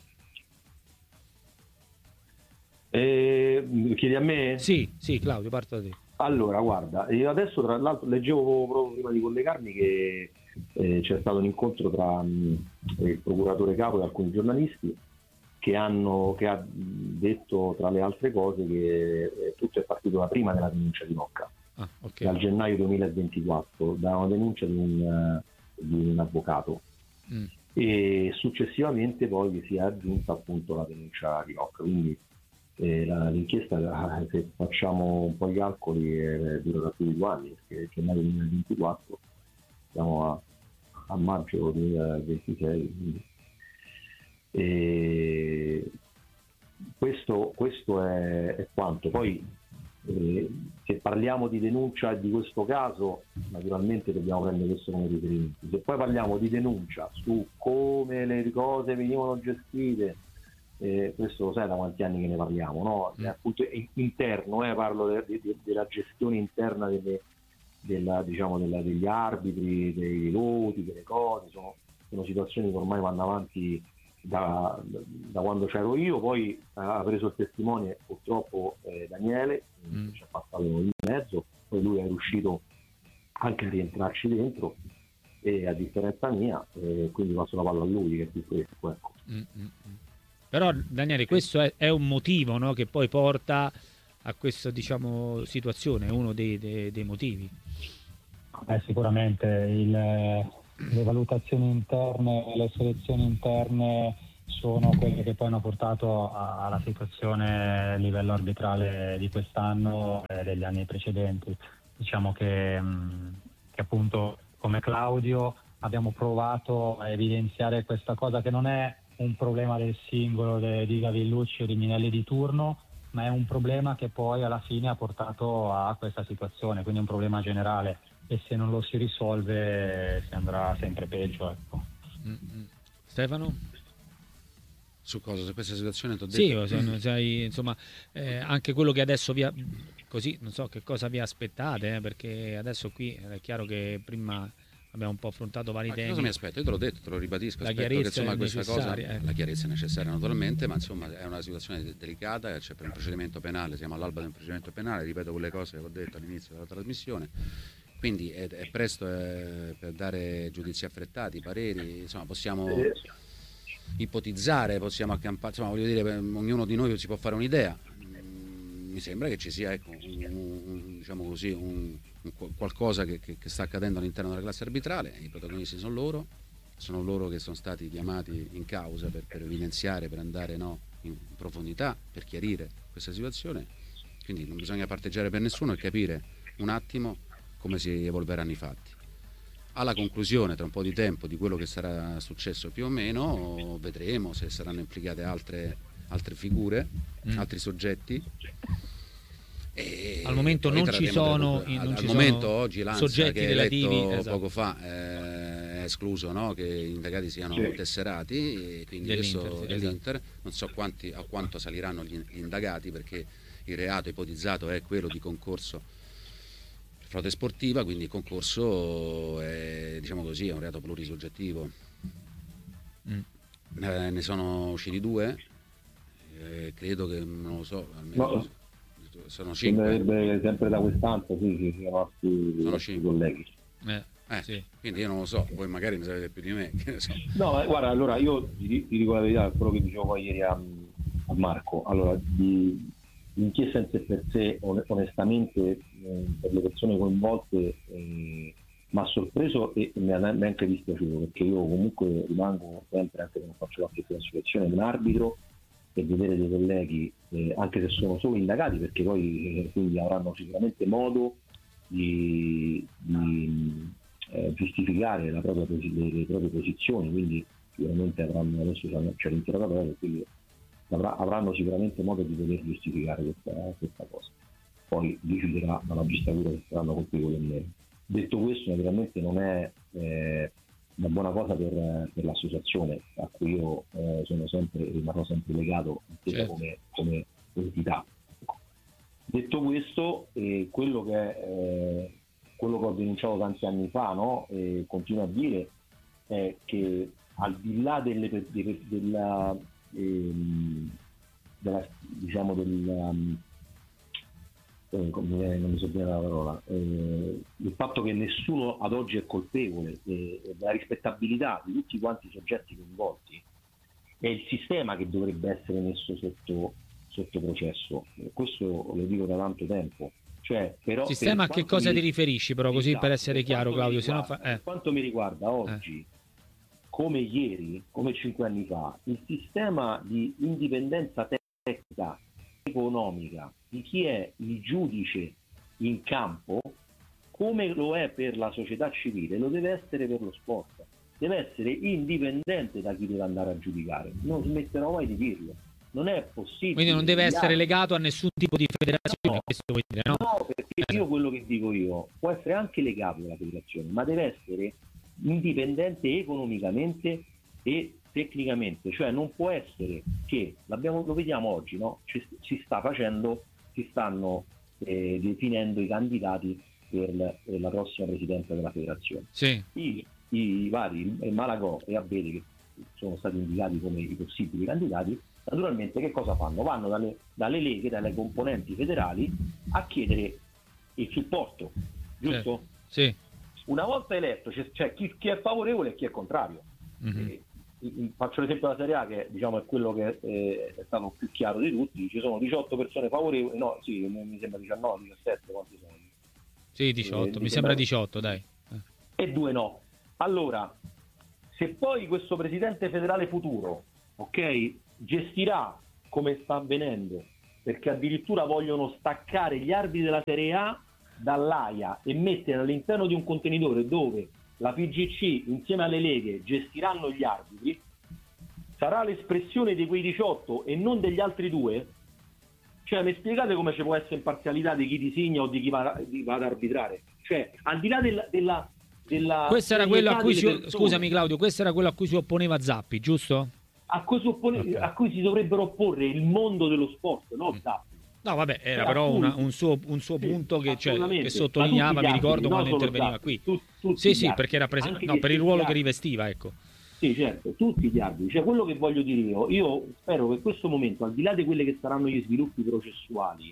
Eh, chiedi a me? Sì, sì, Claudio, parto da te. Allora, guarda, io adesso tra l'altro leggevo proprio prima di collegarmi che eh, c'è stato un incontro tra mh, il procuratore capo e alcuni giornalisti che hanno che ha detto tra le altre cose che eh, tutto è partito da prima della denuncia di Rocca, ah, okay. dal gennaio duemilaventiquattro, da una denuncia di un, di un avvocato. Mm. E successivamente poi si è aggiunta appunto la denuncia di Rocca, quindi Eh, la, l'inchiesta, se facciamo un po' i calcoli, eh, dura più di due anni, perché gennaio duemilaventiquattro siamo a, a maggio duemilaventisei, quindi. E questo, questo è, è quanto. Poi eh, se parliamo di denuncia di questo caso, naturalmente dobbiamo prendere questo come riferimento. Se poi parliamo di denuncia su come le cose venivano gestite, Eh, questo lo sai da quanti anni che ne parliamo, no? Mm. Appunto interno, eh, parlo de, de, de, della gestione interna delle, della, diciamo, della, degli arbitri, dei voti, delle cose, sono, sono situazioni che ormai vanno avanti da, da quando c'ero io. Poi eh, ha preso il testimone purtroppo eh, Daniele, mm. ci ha passato in mezzo, poi lui è riuscito anche a rientrarci dentro, e a differenza mia, eh, quindi passo la palla a lui, che è più fresco, ecco. Mm-hmm. Però Daniele, questo è, è un motivo, no, che poi porta a questa, diciamo, situazione, è uno dei, dei, dei motivi. Eh, sicuramente il, le valutazioni interne, le selezioni interne sono quelle che poi hanno portato a, alla situazione a livello arbitrale di quest'anno e degli anni precedenti. Diciamo che, mh, che appunto come Claudio abbiamo provato a evidenziare questa cosa, che non è un problema del singolo de, di Gavillucci o di Minelli di turno, ma è un problema che poi alla fine ha portato a questa situazione, quindi è un problema generale, e se non lo si risolve si andrà sempre peggio, ecco. Mm-hmm. Stefano? Su cosa? Su questa situazione t'ho sì, detto? Sì, sai, insomma, eh, anche quello che adesso vi ha, così, non so che cosa vi aspettate, eh, perché adesso qui è chiaro che prima abbiamo un po' affrontato vari ma temi. Cosa mi aspetto? Io te l'ho detto, te lo ribadisco, la aspetto che insomma questa cosa, eh. la chiarezza è necessaria naturalmente, ma insomma è una situazione delicata, c'è per un procedimento penale, siamo all'alba di un procedimento penale, ripeto quelle cose che ho detto all'inizio della trasmissione, quindi è, è presto eh, per dare giudizi affrettati, pareri, insomma possiamo ipotizzare, possiamo accampare, insomma voglio dire, ognuno di noi si può fare un'idea. Mi sembra che ci sia, ecco, un, un, diciamo così, un, un qualcosa che, che, che sta accadendo all'interno della classe arbitrale. I protagonisti sono loro, sono loro che sono stati chiamati in causa per, per evidenziare, per andare no, in profondità, per chiarire questa situazione. Quindi non bisogna parteggiare per nessuno e capire un attimo come si evolveranno i fatti. Alla conclusione, tra un po' di tempo, di quello che sarà successo più o meno, vedremo se saranno implicate altre, altre figure, mm. altri soggetti. E al momento non ci sono, delle, non al, ci al momento sono oggi soggetti che relativi, letto esatto. poco fa eh, è escluso, no? Che gli indagati siano sì. tesserati, e quindi dell'Inter, adesso sì, dell'Inter non so quanti, a quanto saliranno gli, gli indagati, perché il reato ipotizzato è quello di concorso frode sportiva, quindi il concorso è, diciamo così, è un reato plurisoggettivo. Mm. Eh, ne sono usciti due, eh, credo che non lo so, almeno no. sono cinque. Sempre da quest'anno, sì, sì, sì, nostri, sono cinque colleghi. Eh, eh, sì. Quindi io non lo so, voi magari ne sapete più di me. Che ne so. No, ma guarda, allora io ti, ti dico la verità, quello che dicevo poi ieri a, a Marco. Allora, di, l'inchiesta in sé per sé, onestamente, eh, per le persone coinvolte, eh, mi ha sorpreso e mi ha anche dispiaciuto, perché io comunque rimango sempre, anche se non faccio parte della situazione, un arbitro, e vedere dei colleghi, eh, anche se sono solo indagati, perché poi eh, quindi avranno sicuramente modo di, di eh, giustificare la propria posi- le, le proprie posizioni, quindi sicuramente avranno, adesso c'è l'interrogatorio, quindi avrà, avranno sicuramente modo di poter giustificare questa, questa cosa. Poi deciderà la magistratura che saranno colpevoli o meno. Detto questo, naturalmente non è eh, una buona cosa per, per l'associazione a cui io eh, sono sempre rimarrò sempre legato, certo. come, come entità. Detto questo, eh, quello che eh, quello che ho denunciato tanti anni fa, no? E continuo a dire, è che al di là delle, delle, della, ehm, della diciamo della come non mi so bene la parola, eh, il fatto che nessuno ad oggi è colpevole, eh, della rispettabilità di tutti quanti i soggetti coinvolti, è il sistema che dovrebbe essere messo sotto, sotto processo. Eh, questo lo dico da tanto tempo. Cioè, però, sistema a che cosa mi... ti riferisci, però, così esatto, per essere per chiaro, Claudio? Riguarda, se no fa... eh. Per quanto mi riguarda oggi, eh. come ieri, come cinque anni fa, il sistema di indipendenza tecnica, economica di chi è il giudice in campo, come lo è per la società civile, lo deve essere per lo sport. Deve essere indipendente da chi deve andare a giudicare. Non smetterò mai di dirlo. Non è possibile. Quindi non deve essere legato a nessun tipo di federazione, no. Questo vuoi dire, no? No, perché io quello che dico io può essere anche legato alla federazione, ma deve essere indipendente economicamente e tecnicamente, cioè non può essere che l'abbiamo, lo vediamo oggi, no? Ci, si sta facendo, si stanno eh, definendo i candidati per la, per la prossima presidenza della federazione. Sì. I, i vari Malagò e Abete, che sono stati indicati come i possibili candidati, naturalmente che cosa fanno? Vanno dalle, dalle leghe, dalle componenti federali a chiedere il supporto, giusto? Sì. Una volta eletto c'è, c'è chi, chi è favorevole e chi è contrario. Mm-hmm. E faccio l'esempio della Serie A, che diciamo è quello che è, è stato più chiaro di tutti. Ci sono diciotto persone favorevoli, no, sì, mi sembra diciannove, diciassette, quanti sono? Sì, diciotto, eh, mi sembra diciotto, dai. Eh. E due no. Allora, se poi questo presidente federale futuro, ok, gestirà come sta avvenendo, perché addirittura vogliono staccare gli arbitri della Serie A dall'AIA e mettere all'interno di un contenitore dove la P G C insieme alle leghe gestiranno gli arbitri, sarà l'espressione di quei diciotto e non degli altri due? Cioè, mi spiegate come ci può essere imparzialità di chi disegna o di chi va, di, va ad arbitrare? Cioè, al di là della, della, della questo era quello a cui si, scusami Claudio, questo era quello a cui si opponeva Zappi, giusto? A cui, si oppone, okay. a cui si dovrebbero opporre il mondo dello sport, no Zappi. No, vabbè, era cioè, però una, un suo, un suo sì, punto che, cioè, che sottolineava, mi ricordo quando interveniva qui. Tu, sì, sì, perché era presen- no, per il ruolo che rivestiva, ecco. Sì, certo, tutti gli arbitri. Cioè, quello che voglio dire io, io spero che questo momento, al di là di quelli che saranno gli sviluppi processuali,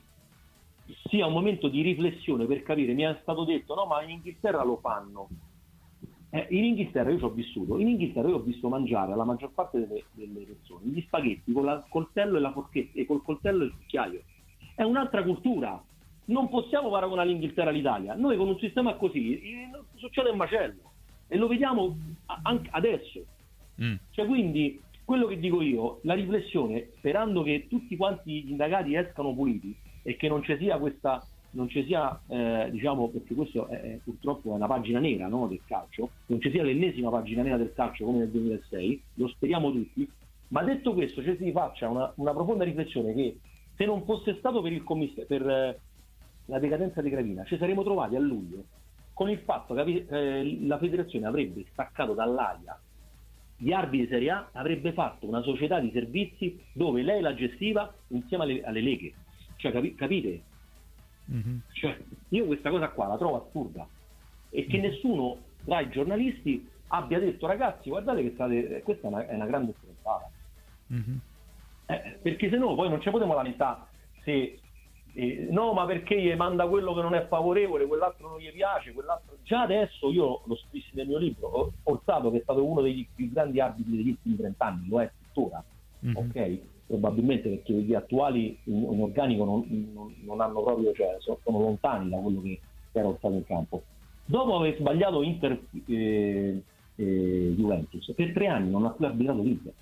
sia un momento di riflessione per capire. Mi è stato detto, no, ma in Inghilterra lo fanno. Eh, in Inghilterra io ci ho vissuto, in Inghilterra io ho visto mangiare alla maggior parte delle, delle persone gli spaghetti con il coltello e la forchetta, e col coltello e il cucchiaio. È un'altra cultura, non possiamo paragonare l'Inghilterra all'Italia. Noi con un sistema così succede un macello e lo vediamo anche adesso. Mm. Cioè, quindi quello che dico io, la riflessione, sperando che tutti quanti gli indagati escano puliti e che non ci sia questa, non ci sia eh, diciamo, perché questo è, è, purtroppo è una pagina nera, no, del calcio, non ci sia l'ennesima pagina nera del calcio come nel duemilasei, lo speriamo tutti. Ma detto questo, ci si faccia una, una profonda riflessione che se non fosse stato per, il commiss- per eh, la decadenza di Gravina, ci saremmo trovati a luglio con il fatto che eh, la federazione avrebbe staccato dall'AIA gli arbitri di Serie A, avrebbe fatto una società di servizi dove lei la gestiva insieme alle, alle leghe. Cioè, capi- capite? Mm-hmm. Cioè, io questa cosa qua la trovo assurda, e che mm-hmm. nessuno tra i giornalisti abbia detto, ragazzi, guardate che state, questa è una, è una grande stronzata. Mm-hmm. Eh, perché se no poi non ci potremo lamentare se eh, no, ma perché gli manda quello che non è favorevole, quell'altro non gli piace, quell'altro. Già adesso, io lo scrissi nel mio libro, Orsato, che è stato uno dei più grandi arbitri degli ultimi trent'anni, lo è tuttora, mm-hmm. ok? Probabilmente perché gli attuali in, in organico non, non, non hanno proprio, cioè sono lontani da quello che era Orsato in campo. Dopo aver sbagliato Inter eh, eh, Juventus, per tre anni non ha più arbitrato l'Inter.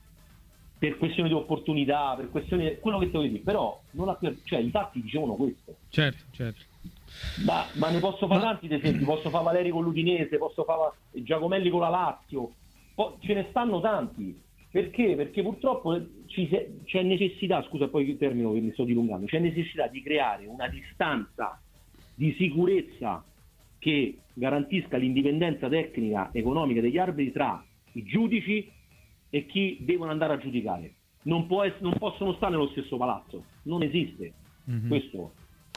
Per questioni di opportunità, per questioni di quello che te vuoi dire, però non ha più, cioè i fatti dicevano questo. Certo, certo. Ma, ma ne posso fare ma... tanti esempi, posso fare Valeri con l'Udinese, posso fare Giacomelli con la Lazio, po- ce ne stanno tanti. Perché? Perché purtroppo ci se- c'è necessità, scusa poi termino che mi sto dilungando, c'è necessità di creare una distanza di sicurezza che garantisca l'indipendenza tecnica economica degli arbitri tra i giudici e chi devono andare a giudicare. Non, può ess- non possono stare nello stesso palazzo, non esiste. Mm-hmm. Questo.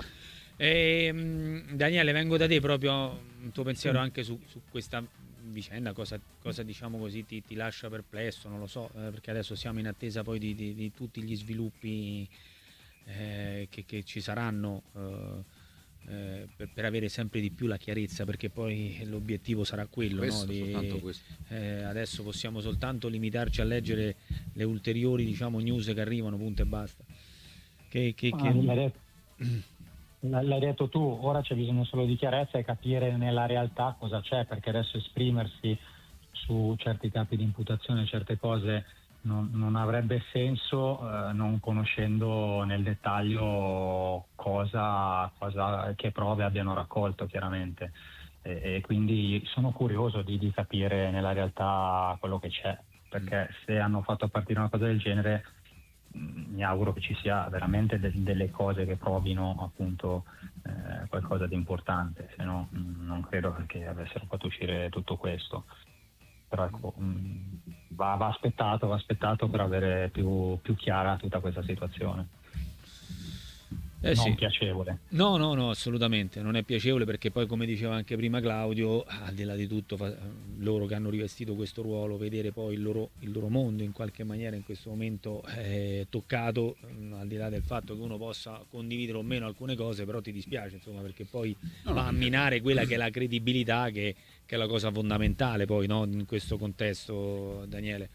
E, Daniele, vengo da te proprio un tuo pensiero anche su, su questa vicenda, cosa, cosa diciamo così ti, ti lascia perplesso, non lo so, eh, perché adesso siamo in attesa poi di, di, di tutti gli sviluppi eh, che, che ci saranno eh, Eh, per, per avere sempre di più la chiarezza, perché poi l'obiettivo sarà quello, questo, no? Di, questo. Eh, adesso possiamo soltanto limitarci a leggere le ulteriori, diciamo, news che arrivano, punto e basta. Che, che, ah, che... L'hai, detto, l'hai detto tu, ora c'è bisogno solo di chiarezza e capire nella realtà cosa c'è, perché adesso esprimersi su certi capi di imputazione, certe cose Non, non avrebbe senso eh, non conoscendo nel dettaglio cosa, cosa che prove abbiano raccolto, chiaramente, e, e quindi sono curioso di, di capire nella realtà quello che c'è, perché se hanno fatto partire una cosa del genere mh, mi auguro che ci sia veramente de- delle cose che provino appunto eh, qualcosa di importante, se no mh, non credo che avessero fatto uscire tutto questo. Però ecco, va, va aspettato, va aspettato per avere più, più chiara tutta questa situazione. non sì. piacevole. No, no, no, assolutamente non è piacevole, perché poi, come diceva anche prima Claudio, al di là di tutto, fa, loro che hanno rivestito questo ruolo, vedere poi il loro, il loro mondo in qualche maniera in questo momento è toccato, al di là del fatto che uno possa condividere o meno alcune cose, però ti dispiace, insomma, perché poi no, va a minare quella che è la credibilità, che, che è la cosa fondamentale poi, no, in questo contesto, Daniele.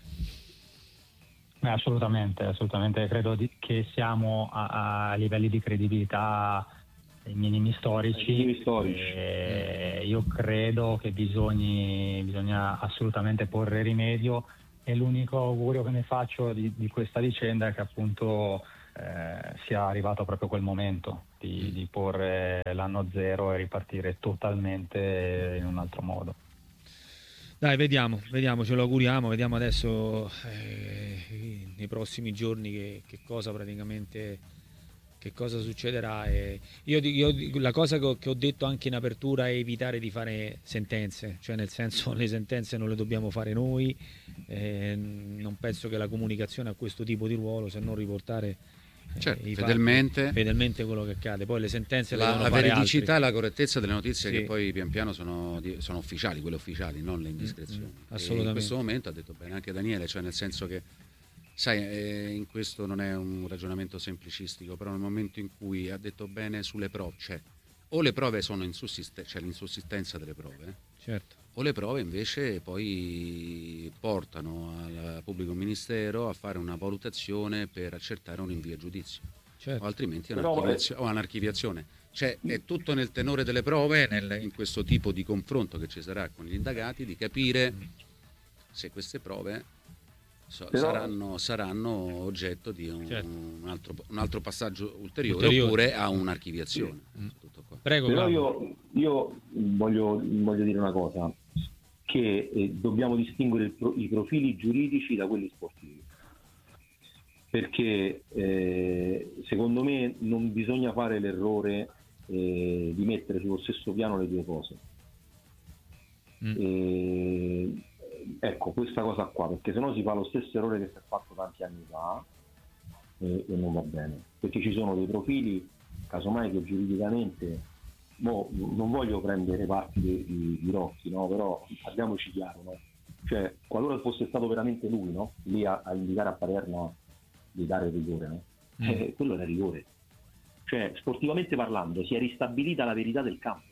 Eh, assolutamente, assolutamente. Credo di, che siamo a, a livelli di credibilità ai minimi storici. Ai minimi storici. E io credo che bisogni, bisogna assolutamente porre rimedio, e l'unico augurio che ne faccio di, di questa vicenda è che appunto eh, sia arrivato proprio quel momento di, di porre l'anno zero e ripartire totalmente in un altro modo. Dai, vediamo, vediamo, ce lo auguriamo, vediamo adesso eh, nei prossimi giorni che, che cosa praticamente, che cosa succederà. E io, io la cosa che ho, che ho detto anche in apertura è evitare di fare sentenze, cioè nel senso, le sentenze non le dobbiamo fare noi, eh, non penso che la comunicazione ha questo tipo di ruolo, se non riportare Certo, i fedelmente, fatti, fedelmente quello che accade. Poi le sentenze la, le la fare veridicità altri. e la correttezza delle notizie, sì. che poi pian piano sono, sono ufficiali, quelle ufficiali, non le indiscrezioni. Mm, assolutamente. E in questo momento ha detto bene anche Daniele, cioè nel senso che, sai, eh, in questo non è un ragionamento semplicistico, però nel momento in cui ha detto bene sulle prove, cioè o le prove sono insussistenti, cioè l'insussistenza delle prove, eh, certo. o le prove invece poi portano al pubblico ministero a fare una valutazione per accertare un invio a giudizio. Certo. O altrimenti un'archiviazio- o un'archiviazione. Cioè è tutto nel tenore delle prove, nel, in questo tipo di confronto che ci sarà con gli indagati, di capire se queste prove so, Però... saranno, saranno oggetto di un, certo. un, altro, un altro passaggio ulteriore, ulteriore. oppure a un'archiviazione. Sì. Tutto qua. Prego, Però io, io voglio, voglio dire una cosa, che eh, dobbiamo distinguere il pro, i profili giuridici da quelli sportivi. Perché eh, secondo me non bisogna fare l'errore eh, di mettere sullo stesso piano le due cose. Mm. E, ecco, questa cosa qua, perché sennò si fa lo stesso errore che si è fatto tanti anni fa e, e non va bene. Perché ci sono dei profili, casomai, che giuridicamente, mo, non voglio prendere parti di, di, di Rocchi, no? Però parliamoci chiaro, no? Cioè, qualora fosse stato veramente lui, no? Lì a, a indicare a Palermo di dare rigore, no? Mm. Eh, quello era rigore. Cioè, sportivamente parlando, si è ristabilita la verità del campo.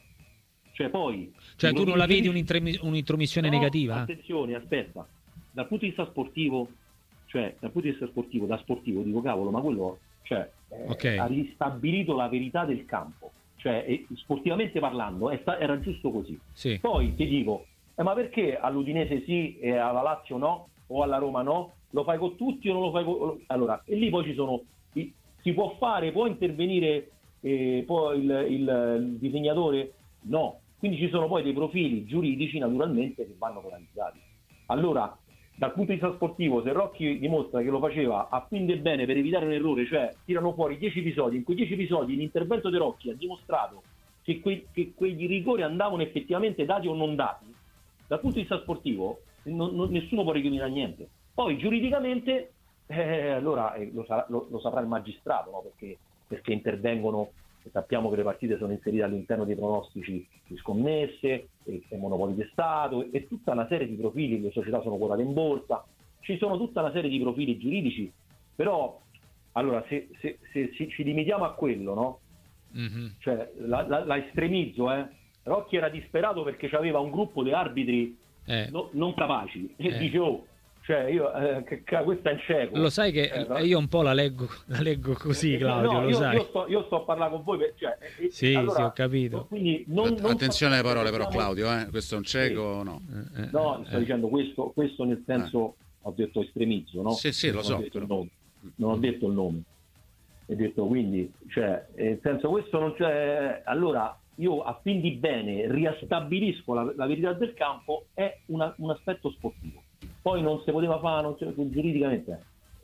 Cioè, poi... Cioè, tu non la vedi un'intromissione no, negativa? Attenzione, aspetta. Dal punto di vista sportivo, cioè, dal punto di vista sportivo, da sportivo, dico, cavolo, ma quello, cioè, eh, okay. ha ristabilito la verità del campo. Cioè, eh, sportivamente parlando, è sta- era giusto così. Sì. Poi ti dico, eh, ma perché all'Udinese sì e alla Lazio no? O alla Roma no? Lo fai con tutti o non lo fai con... Allora, e lì poi ci sono... Si può fare, può intervenire eh, poi il, il, il disegnatore? No. Quindi ci sono poi dei profili giuridici, naturalmente, che vanno penalizzati. Allora, dal punto di vista sportivo, se Rocchi dimostra che lo faceva a fin del bene per evitare un errore, cioè tirano fuori dieci episodi, in quei dieci episodi l'intervento di Rocchi ha dimostrato che, que, che quei rigori andavano effettivamente dati o non dati, dal punto di vista sportivo non, non, nessuno può recriminare niente. Poi giuridicamente eh, allora eh, lo, sarà, lo, lo saprà il magistrato, no? perché, perché intervengono, sappiamo che le partite sono inserite all'interno dei pronostici di scommesse e, e monopoli di Stato e, e tutta una serie di profili, le società sono quotate in borsa, ci sono tutta una serie di profili giuridici, però allora se, se, se, se ci limitiamo a quello, no? Mm-hmm. Cioè la, la, la estremizzo, eh? Rocchi era disperato perché aveva un gruppo di arbitri eh. no, non capaci e eh. dice oh, cioè io eh, che, che, questo è il cieco. Lo sai che eh, io un po' la leggo, la leggo così, Claudio, no, lo io, sai. Io sto, io sto a parlare con voi, per, cioè, sì, allora, sì, ho capito. Quindi non, non attenzione alle parole però, Claudio, eh? Questo è un cieco, sì. no? Eh, no, sto eh. dicendo questo, questo nel senso, eh. ho detto estremizzo, no? Sì, sì, lo non so. Ho detto il nome. Non ho detto il nome. Ho detto quindi, cioè, nel senso questo non c'è. Allora, io a fin di bene riastabilisco la, la verità del campo, è una, un aspetto sportivo. Poi non si poteva fare, non si, giuridicamente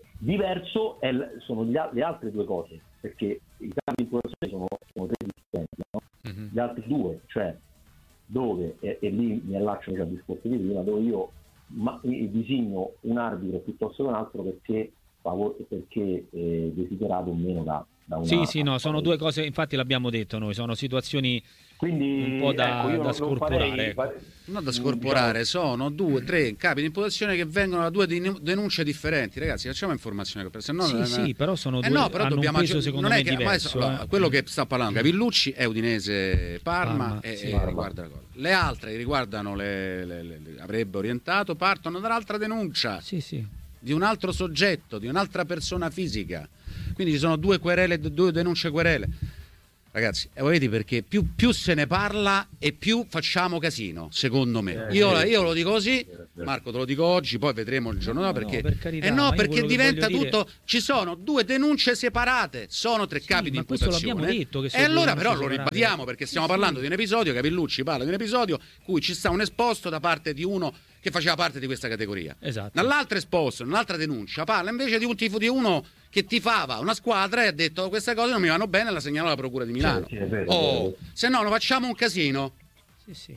diverso è, sono gli, le altre due cose, perché i campi di imputazione sono, sono tre differenti, no? Mm-hmm. Gli altri due, cioè dove, e, e lì mi allaccio al discorso di prima, dove io ma, disegno un arbitro piuttosto che un altro perché, perché eh, desiderato o meno da, da una... Sì, sì, no, sono due cose, infatti l'abbiamo detto noi, sono situazioni Quindi, un po' da, ecco, io da non scorporare. farei... Non da scorporare, sono due, tre capi di imputazione che vengono da due denunce differenti. Ragazzi, facciamo informazione, se no sì, non... sì, però sono due, eh no, però hanno dobbiamo un peso aggi- secondo non me è che, diverso. ma eh. è, quello che sta parlando Cavillucci è Udinese Parma, Parma, e, sì. e riguarda la cosa. Le altre che riguardano le, le, le, le avrebbe orientato partono dall'altra denuncia. Sì, sì. Di un altro soggetto, di un'altra persona fisica. Quindi ci sono due querele, due denunce querele. Ragazzi, eh, vedi perché più, più se ne parla e più facciamo casino, secondo me. Eh, io, sì, io sì. lo dico così, Marco te lo dico oggi, poi vedremo il giorno No, dopo no, perché... per carità, eh ma no, io perché quello che diventa voglio tutto... dire- Ci sono due denunce separate, sono tre Sì, capi di ma questo imputazione. l'abbiamo detto che e sono due allora denunce però lo separate. ribadiamo perché stiamo Sì, parlando sì. di un episodio, Cavillucci parla di un episodio in cui ci sta un esposto da parte di uno che faceva parte di questa categoria. Esatto. Dall'altro esposto, nell'altra denuncia, parla invece di un tifo di uno che tifava una squadra e ha detto queste cose non mi vanno bene e la segnalò alla Procura di Milano. Sì, sì, è vero, oh, è vero. se no, non facciamo un casino. Sì, sì.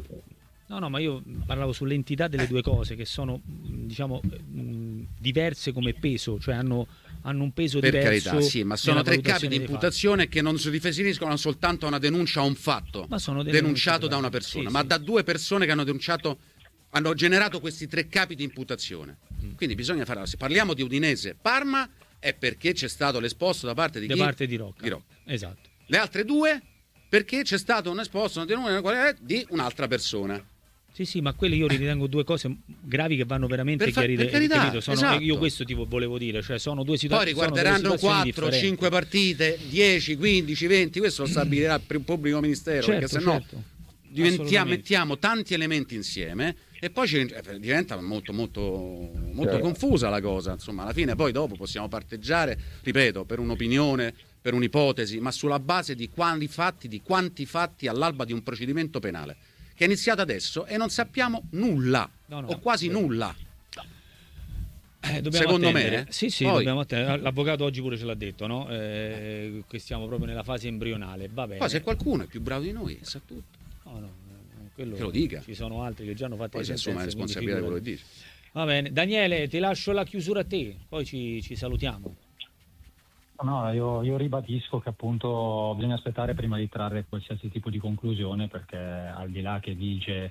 No, no, ma io parlavo sull'entità delle due cose che sono, diciamo, mh, diverse come peso, cioè hanno, hanno un peso Per diverso. carità, sì, ma sono nella tre capi valutazione di dei imputazione che non si riferiscono soltanto a una denuncia o a un fatto Ma sono delle denunciato denunce da una separate. persona, Sì, ma sì. da due persone che hanno denunciato, hanno generato questi tre capi di imputazione. Mm. Quindi bisogna fare, se parliamo di Udinese Parma è perché c'è stato l'esposto da parte di Da chi? parte di Rocca. Di Rocca. Esatto. Le altre due perché c'è stato un esposto, una denuncia di un'altra persona. Sì, sì, ma quelle io ritengo due cose gravi che vanno veramente Per fa- chiarite. per carità, capito? Sono- esatto. Io questo ti volevo dire, cioè sono due Poi situazioni. riguarderanno quattro, cinque partite, dieci, quindici, venti, questo lo stabilirà il pubblico ministero, Certo, perché sennò certo. diventiamo, Assolutamente. mettiamo tanti elementi insieme e poi ci- eh, diventa molto molto molto Certo. confusa la cosa, insomma, alla fine poi dopo possiamo parteggiare, ripeto, per un'opinione, per un'ipotesi, ma sulla base di quanti fatti, di quanti fatti all'alba di un procedimento penale che è iniziato adesso e non sappiamo nulla No, no. o quasi nulla. Eh, dobbiamo Secondo attendere. me, eh. Sì, sì, Poi- dobbiamo attendere. L'avvocato oggi pure ce l'ha detto, no? Eh, che stiamo proprio nella fase embrionale. Va bene. Poi se qualcuno è più bravo di noi sa tutto, No, no, eh, quello che lo dica. Ci sono altri che già hanno fatto Poi le si assume la sentenze, quindi responsabilità di quello che figurati. dice. Va bene. Daniele, ti lascio la chiusura a te, poi ci, ci salutiamo. No, io, io ribadisco che appunto bisogna aspettare prima di trarre qualsiasi tipo di conclusione, perché al di là che vige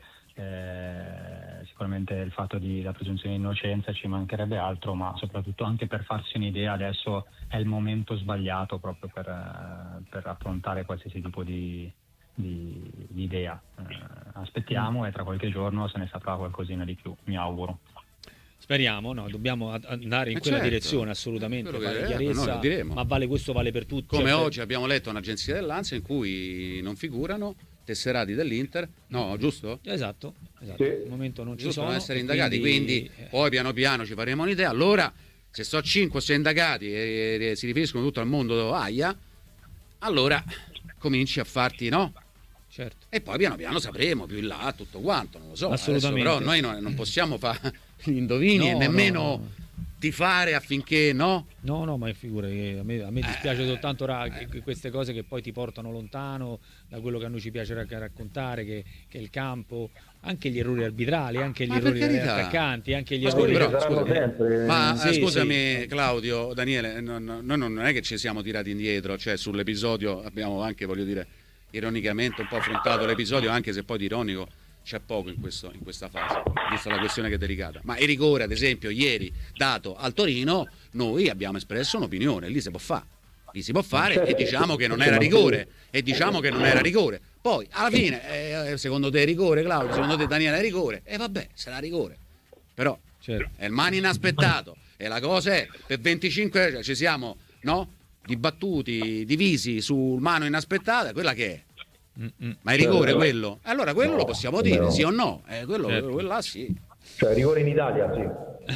eh, sicuramente il fatto di la presunzione di innocenza, ci mancherebbe altro, ma soprattutto anche per farsi un'idea adesso è il momento sbagliato proprio per, eh, per affrontare qualsiasi tipo di, di, di idea. Eh, aspettiamo e tra qualche giorno se ne saprà qualcosina di più, mi auguro. Speriamo, no, dobbiamo ad- andare in Eh quella certo. direzione assolutamente, Quello fare che- eh, chiarezza, noi lo diremo. ma vale questo vale per tutti. Come cioè, per- oggi abbiamo letto un'agenzia dell'Ansa in cui non figurano tesserati dell'Inter, no, giusto? Esatto, esatto. Sì. Al momento non ci Giusto, sono. devono essere e indagati, quindi, eh, poi piano piano ci faremo un'idea. Allora, se so cinque o sei indagati e, e si riferiscono tutto al mondo AIA, allora cominci a farti, no? certo. E poi piano piano sapremo più in là tutto quanto, non lo so. Assolutamente. Adesso però noi non, non possiamo fare gli indovini e No, nemmeno no, no. tifare affinché, no? No, no, ma figura che a me, a me dispiace Eh, soltanto ra- che- che queste cose che poi ti portano lontano da quello che a noi ci piace rac- raccontare, che, che è il campo, anche gli errori arbitrali, anche gli Ma per errori degli carità. attaccanti, anche gli Ma errori. scusi, però, saranno scusami, sempre. ma eh, Sì, scusami sì. Claudio, Daniele, non- non- noi non è che ci siamo tirati indietro, cioè sull'episodio abbiamo anche, voglio dire, ironicamente un po' affrontato l'episodio, anche se poi di ironico c'è poco in, questo, in questa fase, vista la questione che è delicata. Ma il rigore, ad esempio, ieri dato al Torino, noi abbiamo espresso un'opinione, lì si può fare, lì si può fare e diciamo che non era rigore, e diciamo che non era rigore. Poi, alla fine, eh, secondo te è rigore, Claudio? Secondo te, Daniele, è rigore? E vabbè, sarà rigore. Però Certo. è il mani inaspettato e la cosa è, per venticinque cioè, ci siamo, no? Dibattuti, divisi sul mano inaspettata, quella che è. Mm-mm. Ma è rigore Certo. quello? Allora quello No, lo possiamo dire, no. sì o no? Eh, quello, Certo. quello là sì. Cioè, rigore in Italia, sì.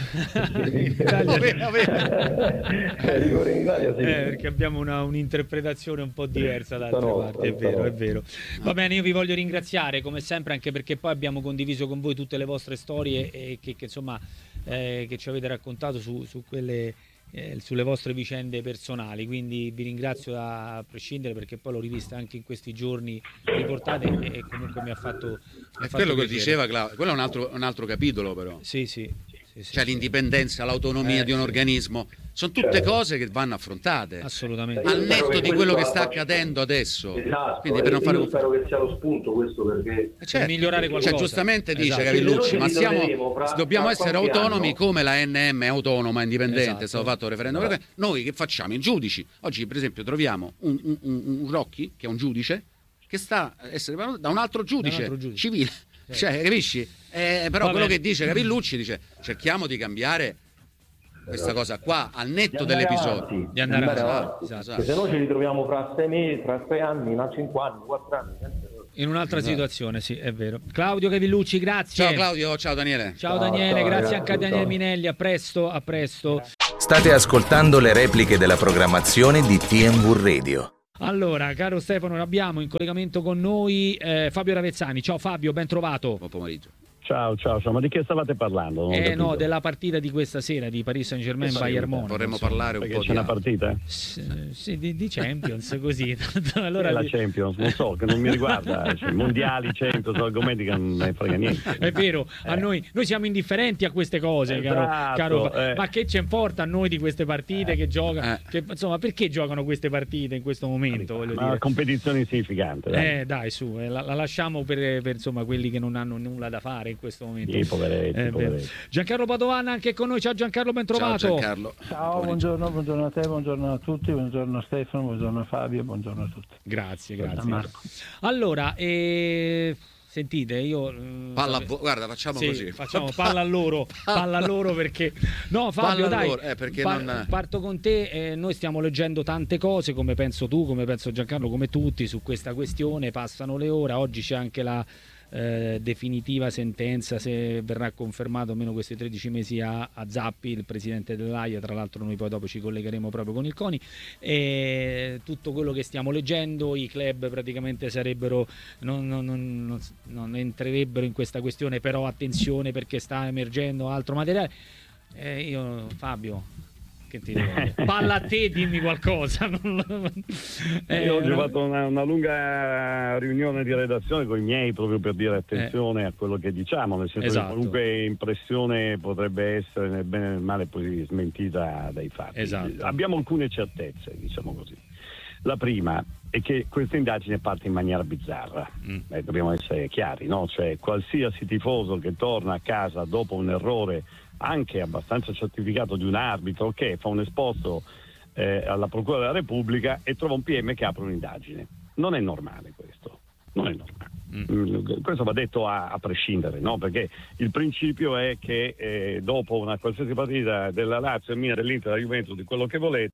In Italia- Va bene, va bene. Eh, rigore in Italia, sì. Eh, perché abbiamo una, un'interpretazione un po' diversa da altre Stanotte, parti, è vero, è stanotte. vero. Va bene, io vi voglio ringraziare come sempre, anche perché poi abbiamo condiviso con voi tutte le vostre storie e che, che, insomma eh, che ci avete raccontato su, su quelle eh, sulle vostre vicende personali, quindi vi ringrazio da a prescindere, perché poi l'ho rivista anche in questi giorni riportate e, e comunque mi ha fatto, mi ha È fatto quello che piacere. diceva Claudio, quello è un altro, un altro capitolo però. Sì, sì, sì, sì, sì, cioè sì. l'indipendenza, l'autonomia eh, di un sì. organismo, sono tutte certo. cose che vanno affrontate assolutamente al netto di quello che sta accadendo adesso. Esatto, quindi per non fare io spero che sia lo spunto questo, perché certo. per migliorare qualcosa. Cioè, giustamente dice esatto. Cavillucci, ma siamo, fra, dobbiamo fra essere autonomi anno. come la N M è autonoma, indipendente, esatto. è stato fatto il referendum. Esatto. Noi che facciamo? I giudici. Oggi per esempio troviamo un, un, un, un Rocchi, che è un giudice, che sta a essere da un altro giudice, un altro giudice. civile. Certo. Cioè, capisci? Eh, però Va quello bene. che dice Cavillucci dice cerchiamo di cambiare questa cosa qua al netto dell'episodio avanti, di andare, andare avanti, avanti. Esatto. Se no ci ritroviamo fra sei mesi, tra sei anni, tra cinque anni, quattro anni in un'altra esatto. situazione, sì, è vero. Claudio Cavillucci, grazie. Ciao Claudio, ciao Daniele. Ciao, ciao Daniele, ciao, grazie anche a Daniele Minelli, a presto, a presto. State ascoltando le repliche della programmazione di T M V Radio. Allora, caro Stefano, abbiamo in collegamento con noi eh, Fabio Ravezzani. Ciao Fabio, ben trovato. Buon pomeriggio. Ciao, ciao, ciao, ma di che stavate parlando? Non eh no, della partita di questa sera di Paris Saint-Germain Bayern Monaco. Vorremmo parlare un Perché po' c'è di una partita? Sì, sì di, di Champions, così. Allora, è la Champions, non so, che non mi riguarda, cioè, mondiali, Champions, argomenti che non ne frega niente. È vero, a eh. noi, noi siamo indifferenti a queste cose, esatto, caro, caro eh. ma che ci importa a noi di queste partite eh. che giocano? Eh. Che, insomma, perché giocano queste partite in questo momento? Voglio ma dire. competizione insignificante. Dai. Eh dai, su, eh, la, la lasciamo per, per insomma quelli che non hanno nulla da fare in questo momento. Sì, poveretti, eh, poveretti. Giancarlo Padovana anche con noi. Ciao Giancarlo, ben trovato. Ciao Giancarlo. Ciao, buongiorno, buongiorno a te, buongiorno a tutti, buongiorno Stefano, buongiorno Fabio, buongiorno a tutti. Grazie, grazie. Marco. Allora, eh, sentite, io palla a vo- guarda, facciamo sì, così. Facciamo palla a loro, palla a loro perché no, Fabio, palla dai. Eh, perché par- non... Parto con te, eh, noi stiamo leggendo tante cose, come penso tu, come penso Giancarlo, come tutti su questa questione, passano le ore, oggi c'è anche la Eh, definitiva sentenza, se verrà confermato almeno questi tredici mesi a, a Zappi, il presidente dell'Aia. Tra l'altro noi poi dopo ci collegheremo proprio con il CONI, e tutto quello che stiamo leggendo, i club praticamente sarebbero non, non, non, non, non entrerebbero in questa questione, però attenzione perché sta emergendo altro materiale. eh, io Fabio, che ti devo dire? Palla a te, dimmi qualcosa. eh, Io oggi ho fatto una, una lunga riunione di redazione con i miei proprio per dire attenzione eh. a quello che diciamo, nel senso esatto. che qualunque impressione potrebbe essere nel bene e nel male poi smentita dai fatti. Esatto. Abbiamo alcune certezze, diciamo così. La prima è che questa indagine parte in maniera bizzarra, mm. eh, dobbiamo essere chiari, no? Cioè qualsiasi tifoso che torna a casa dopo un errore anche abbastanza certificato di un arbitro che fa un esposto eh, alla Procura della Repubblica e trova un P M che apre un'indagine. Non è normale questo, non è normale. Mm. Questo va detto a, a prescindere, no? Perché il principio è che eh, dopo una qualsiasi partita della Lazio, Milan, dell'Inter, della Juventus, di quello che volete,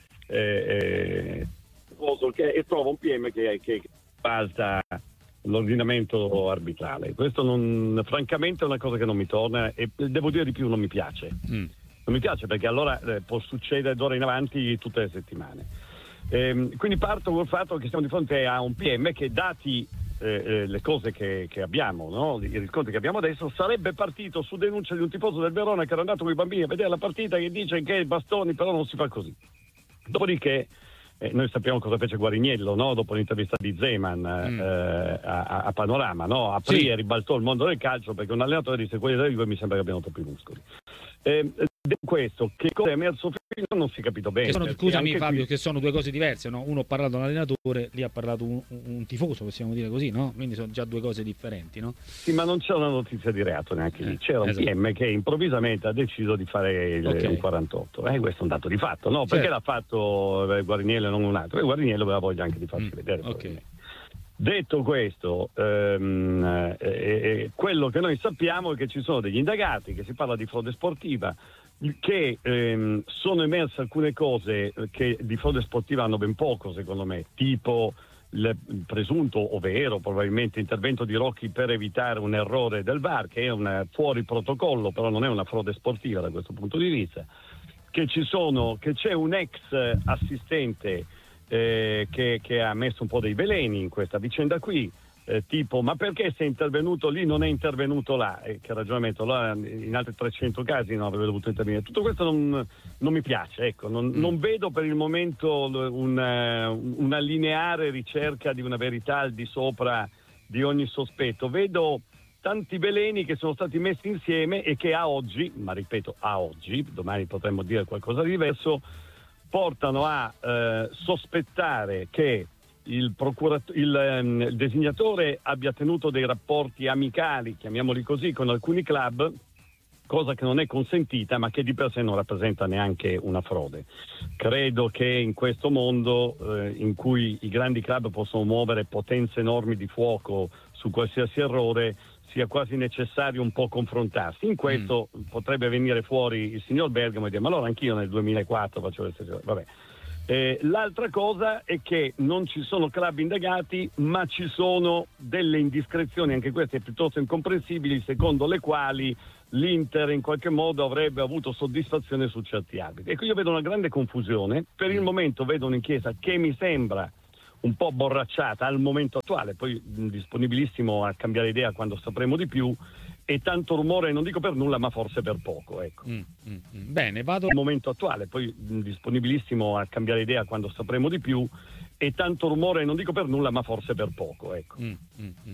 eh, eh, che, e trova un P M che, che balza l'ordinamento arbitrale. Questo non, francamente è una cosa che non mi torna, e devo dire di più, non mi piace. Mm. Non mi piace perché allora eh, può succedere d'ora in avanti tutte le settimane. Ehm, quindi parto col fatto che siamo di fronte a un P M che, dati eh, le cose che, che abbiamo, no? I riscontri che abbiamo adesso, sarebbe partito su denuncia di un tifoso del Verona che era andato con i bambini a vedere la partita, che dice che i bastoni però non si fa così. Dopodiché Eh, noi sappiamo cosa fece Guariniello, no? Dopo l'intervista di Zeman mm. eh, a, a Panorama, no? Aprì sì. e ribaltò il mondo del calcio perché un allenatore disse: quelli della Juve mi sembra che abbiano troppi muscoli. Eh, questo, che cosa è emerso fino non si è capito bene. Che sono, scusami Fabio, qui... che sono due cose diverse, no? Uno ha parlato un allenatore, lì ha parlato un, un tifoso, possiamo dire così, no? Quindi sono già due cose differenti, no? Sì, ma non c'è una notizia di reato neanche eh, lì. C'era esatto. un P M che improvvisamente ha deciso di fare il, okay. il quarantotto. Eh, questo è un dato di fatto, no? Perché certo. l'ha fatto eh, Guariniello e non un altro? E Guariniello aveva voglia anche di farsi mm, vedere. Okay. Detto questo, ehm, eh, eh, quello che noi sappiamo è che ci sono degli indagati, che si parla di frode sportiva, che ehm, sono emerse alcune cose che di frode sportiva hanno ben poco, secondo me, tipo il presunto o vero probabilmente intervento di Rocchi per evitare un errore del V A R, che è un fuori protocollo, però non è una frode sportiva da questo punto di vista, che ci sono, che c'è un ex assistente eh, che, che ha messo un po' dei veleni in questa vicenda qui. Eh, tipo, ma perché sei intervenuto lì, non è intervenuto là? E che ragionamento, là in altri trecento casi non avrebbe dovuto intervenire. Tutto questo non, non mi piace, ecco, non, mm. non vedo per il momento un, uh, una lineare ricerca di una verità al di sopra di ogni sospetto. Vedo tanti veleni che sono stati messi insieme e che a oggi, ma ripeto a oggi, domani potremmo dire qualcosa di diverso, portano a eh, sospettare che il, procurat- il, ehm, il designatore abbia tenuto dei rapporti amicali, chiamiamoli così, con alcuni club, cosa che non è consentita ma che di per sé non rappresenta neanche una frode. Credo che in questo mondo eh, in cui i grandi club possono muovere potenze enormi di fuoco su qualsiasi errore sia quasi necessario un po' confrontarsi. In questo mm. potrebbe venire fuori il signor Bergamo e dire ma allora anch'io nel duemilaquattro facevo le stesse cose. Vabbè. Eh, l'altra cosa è che non ci sono club indagati, ma ci sono delle indiscrezioni, anche queste piuttosto incomprensibili, secondo le quali l'Inter in qualche modo avrebbe avuto soddisfazione su certi arbitri. Ecco, io vedo una grande confusione. Per il momento vedo un'inchiesta che mi sembra un po' borracciata al momento attuale, poi disponibilissimo a cambiare idea quando sapremo di più, e tanto rumore non dico per nulla ma forse per poco, ecco. Mm, mm, mm. Bene, vado al momento attuale, poi disponibilissimo a cambiare idea quando sapremo di più, e tanto rumore non dico per nulla ma forse per poco, ecco. Mm, mm, mm.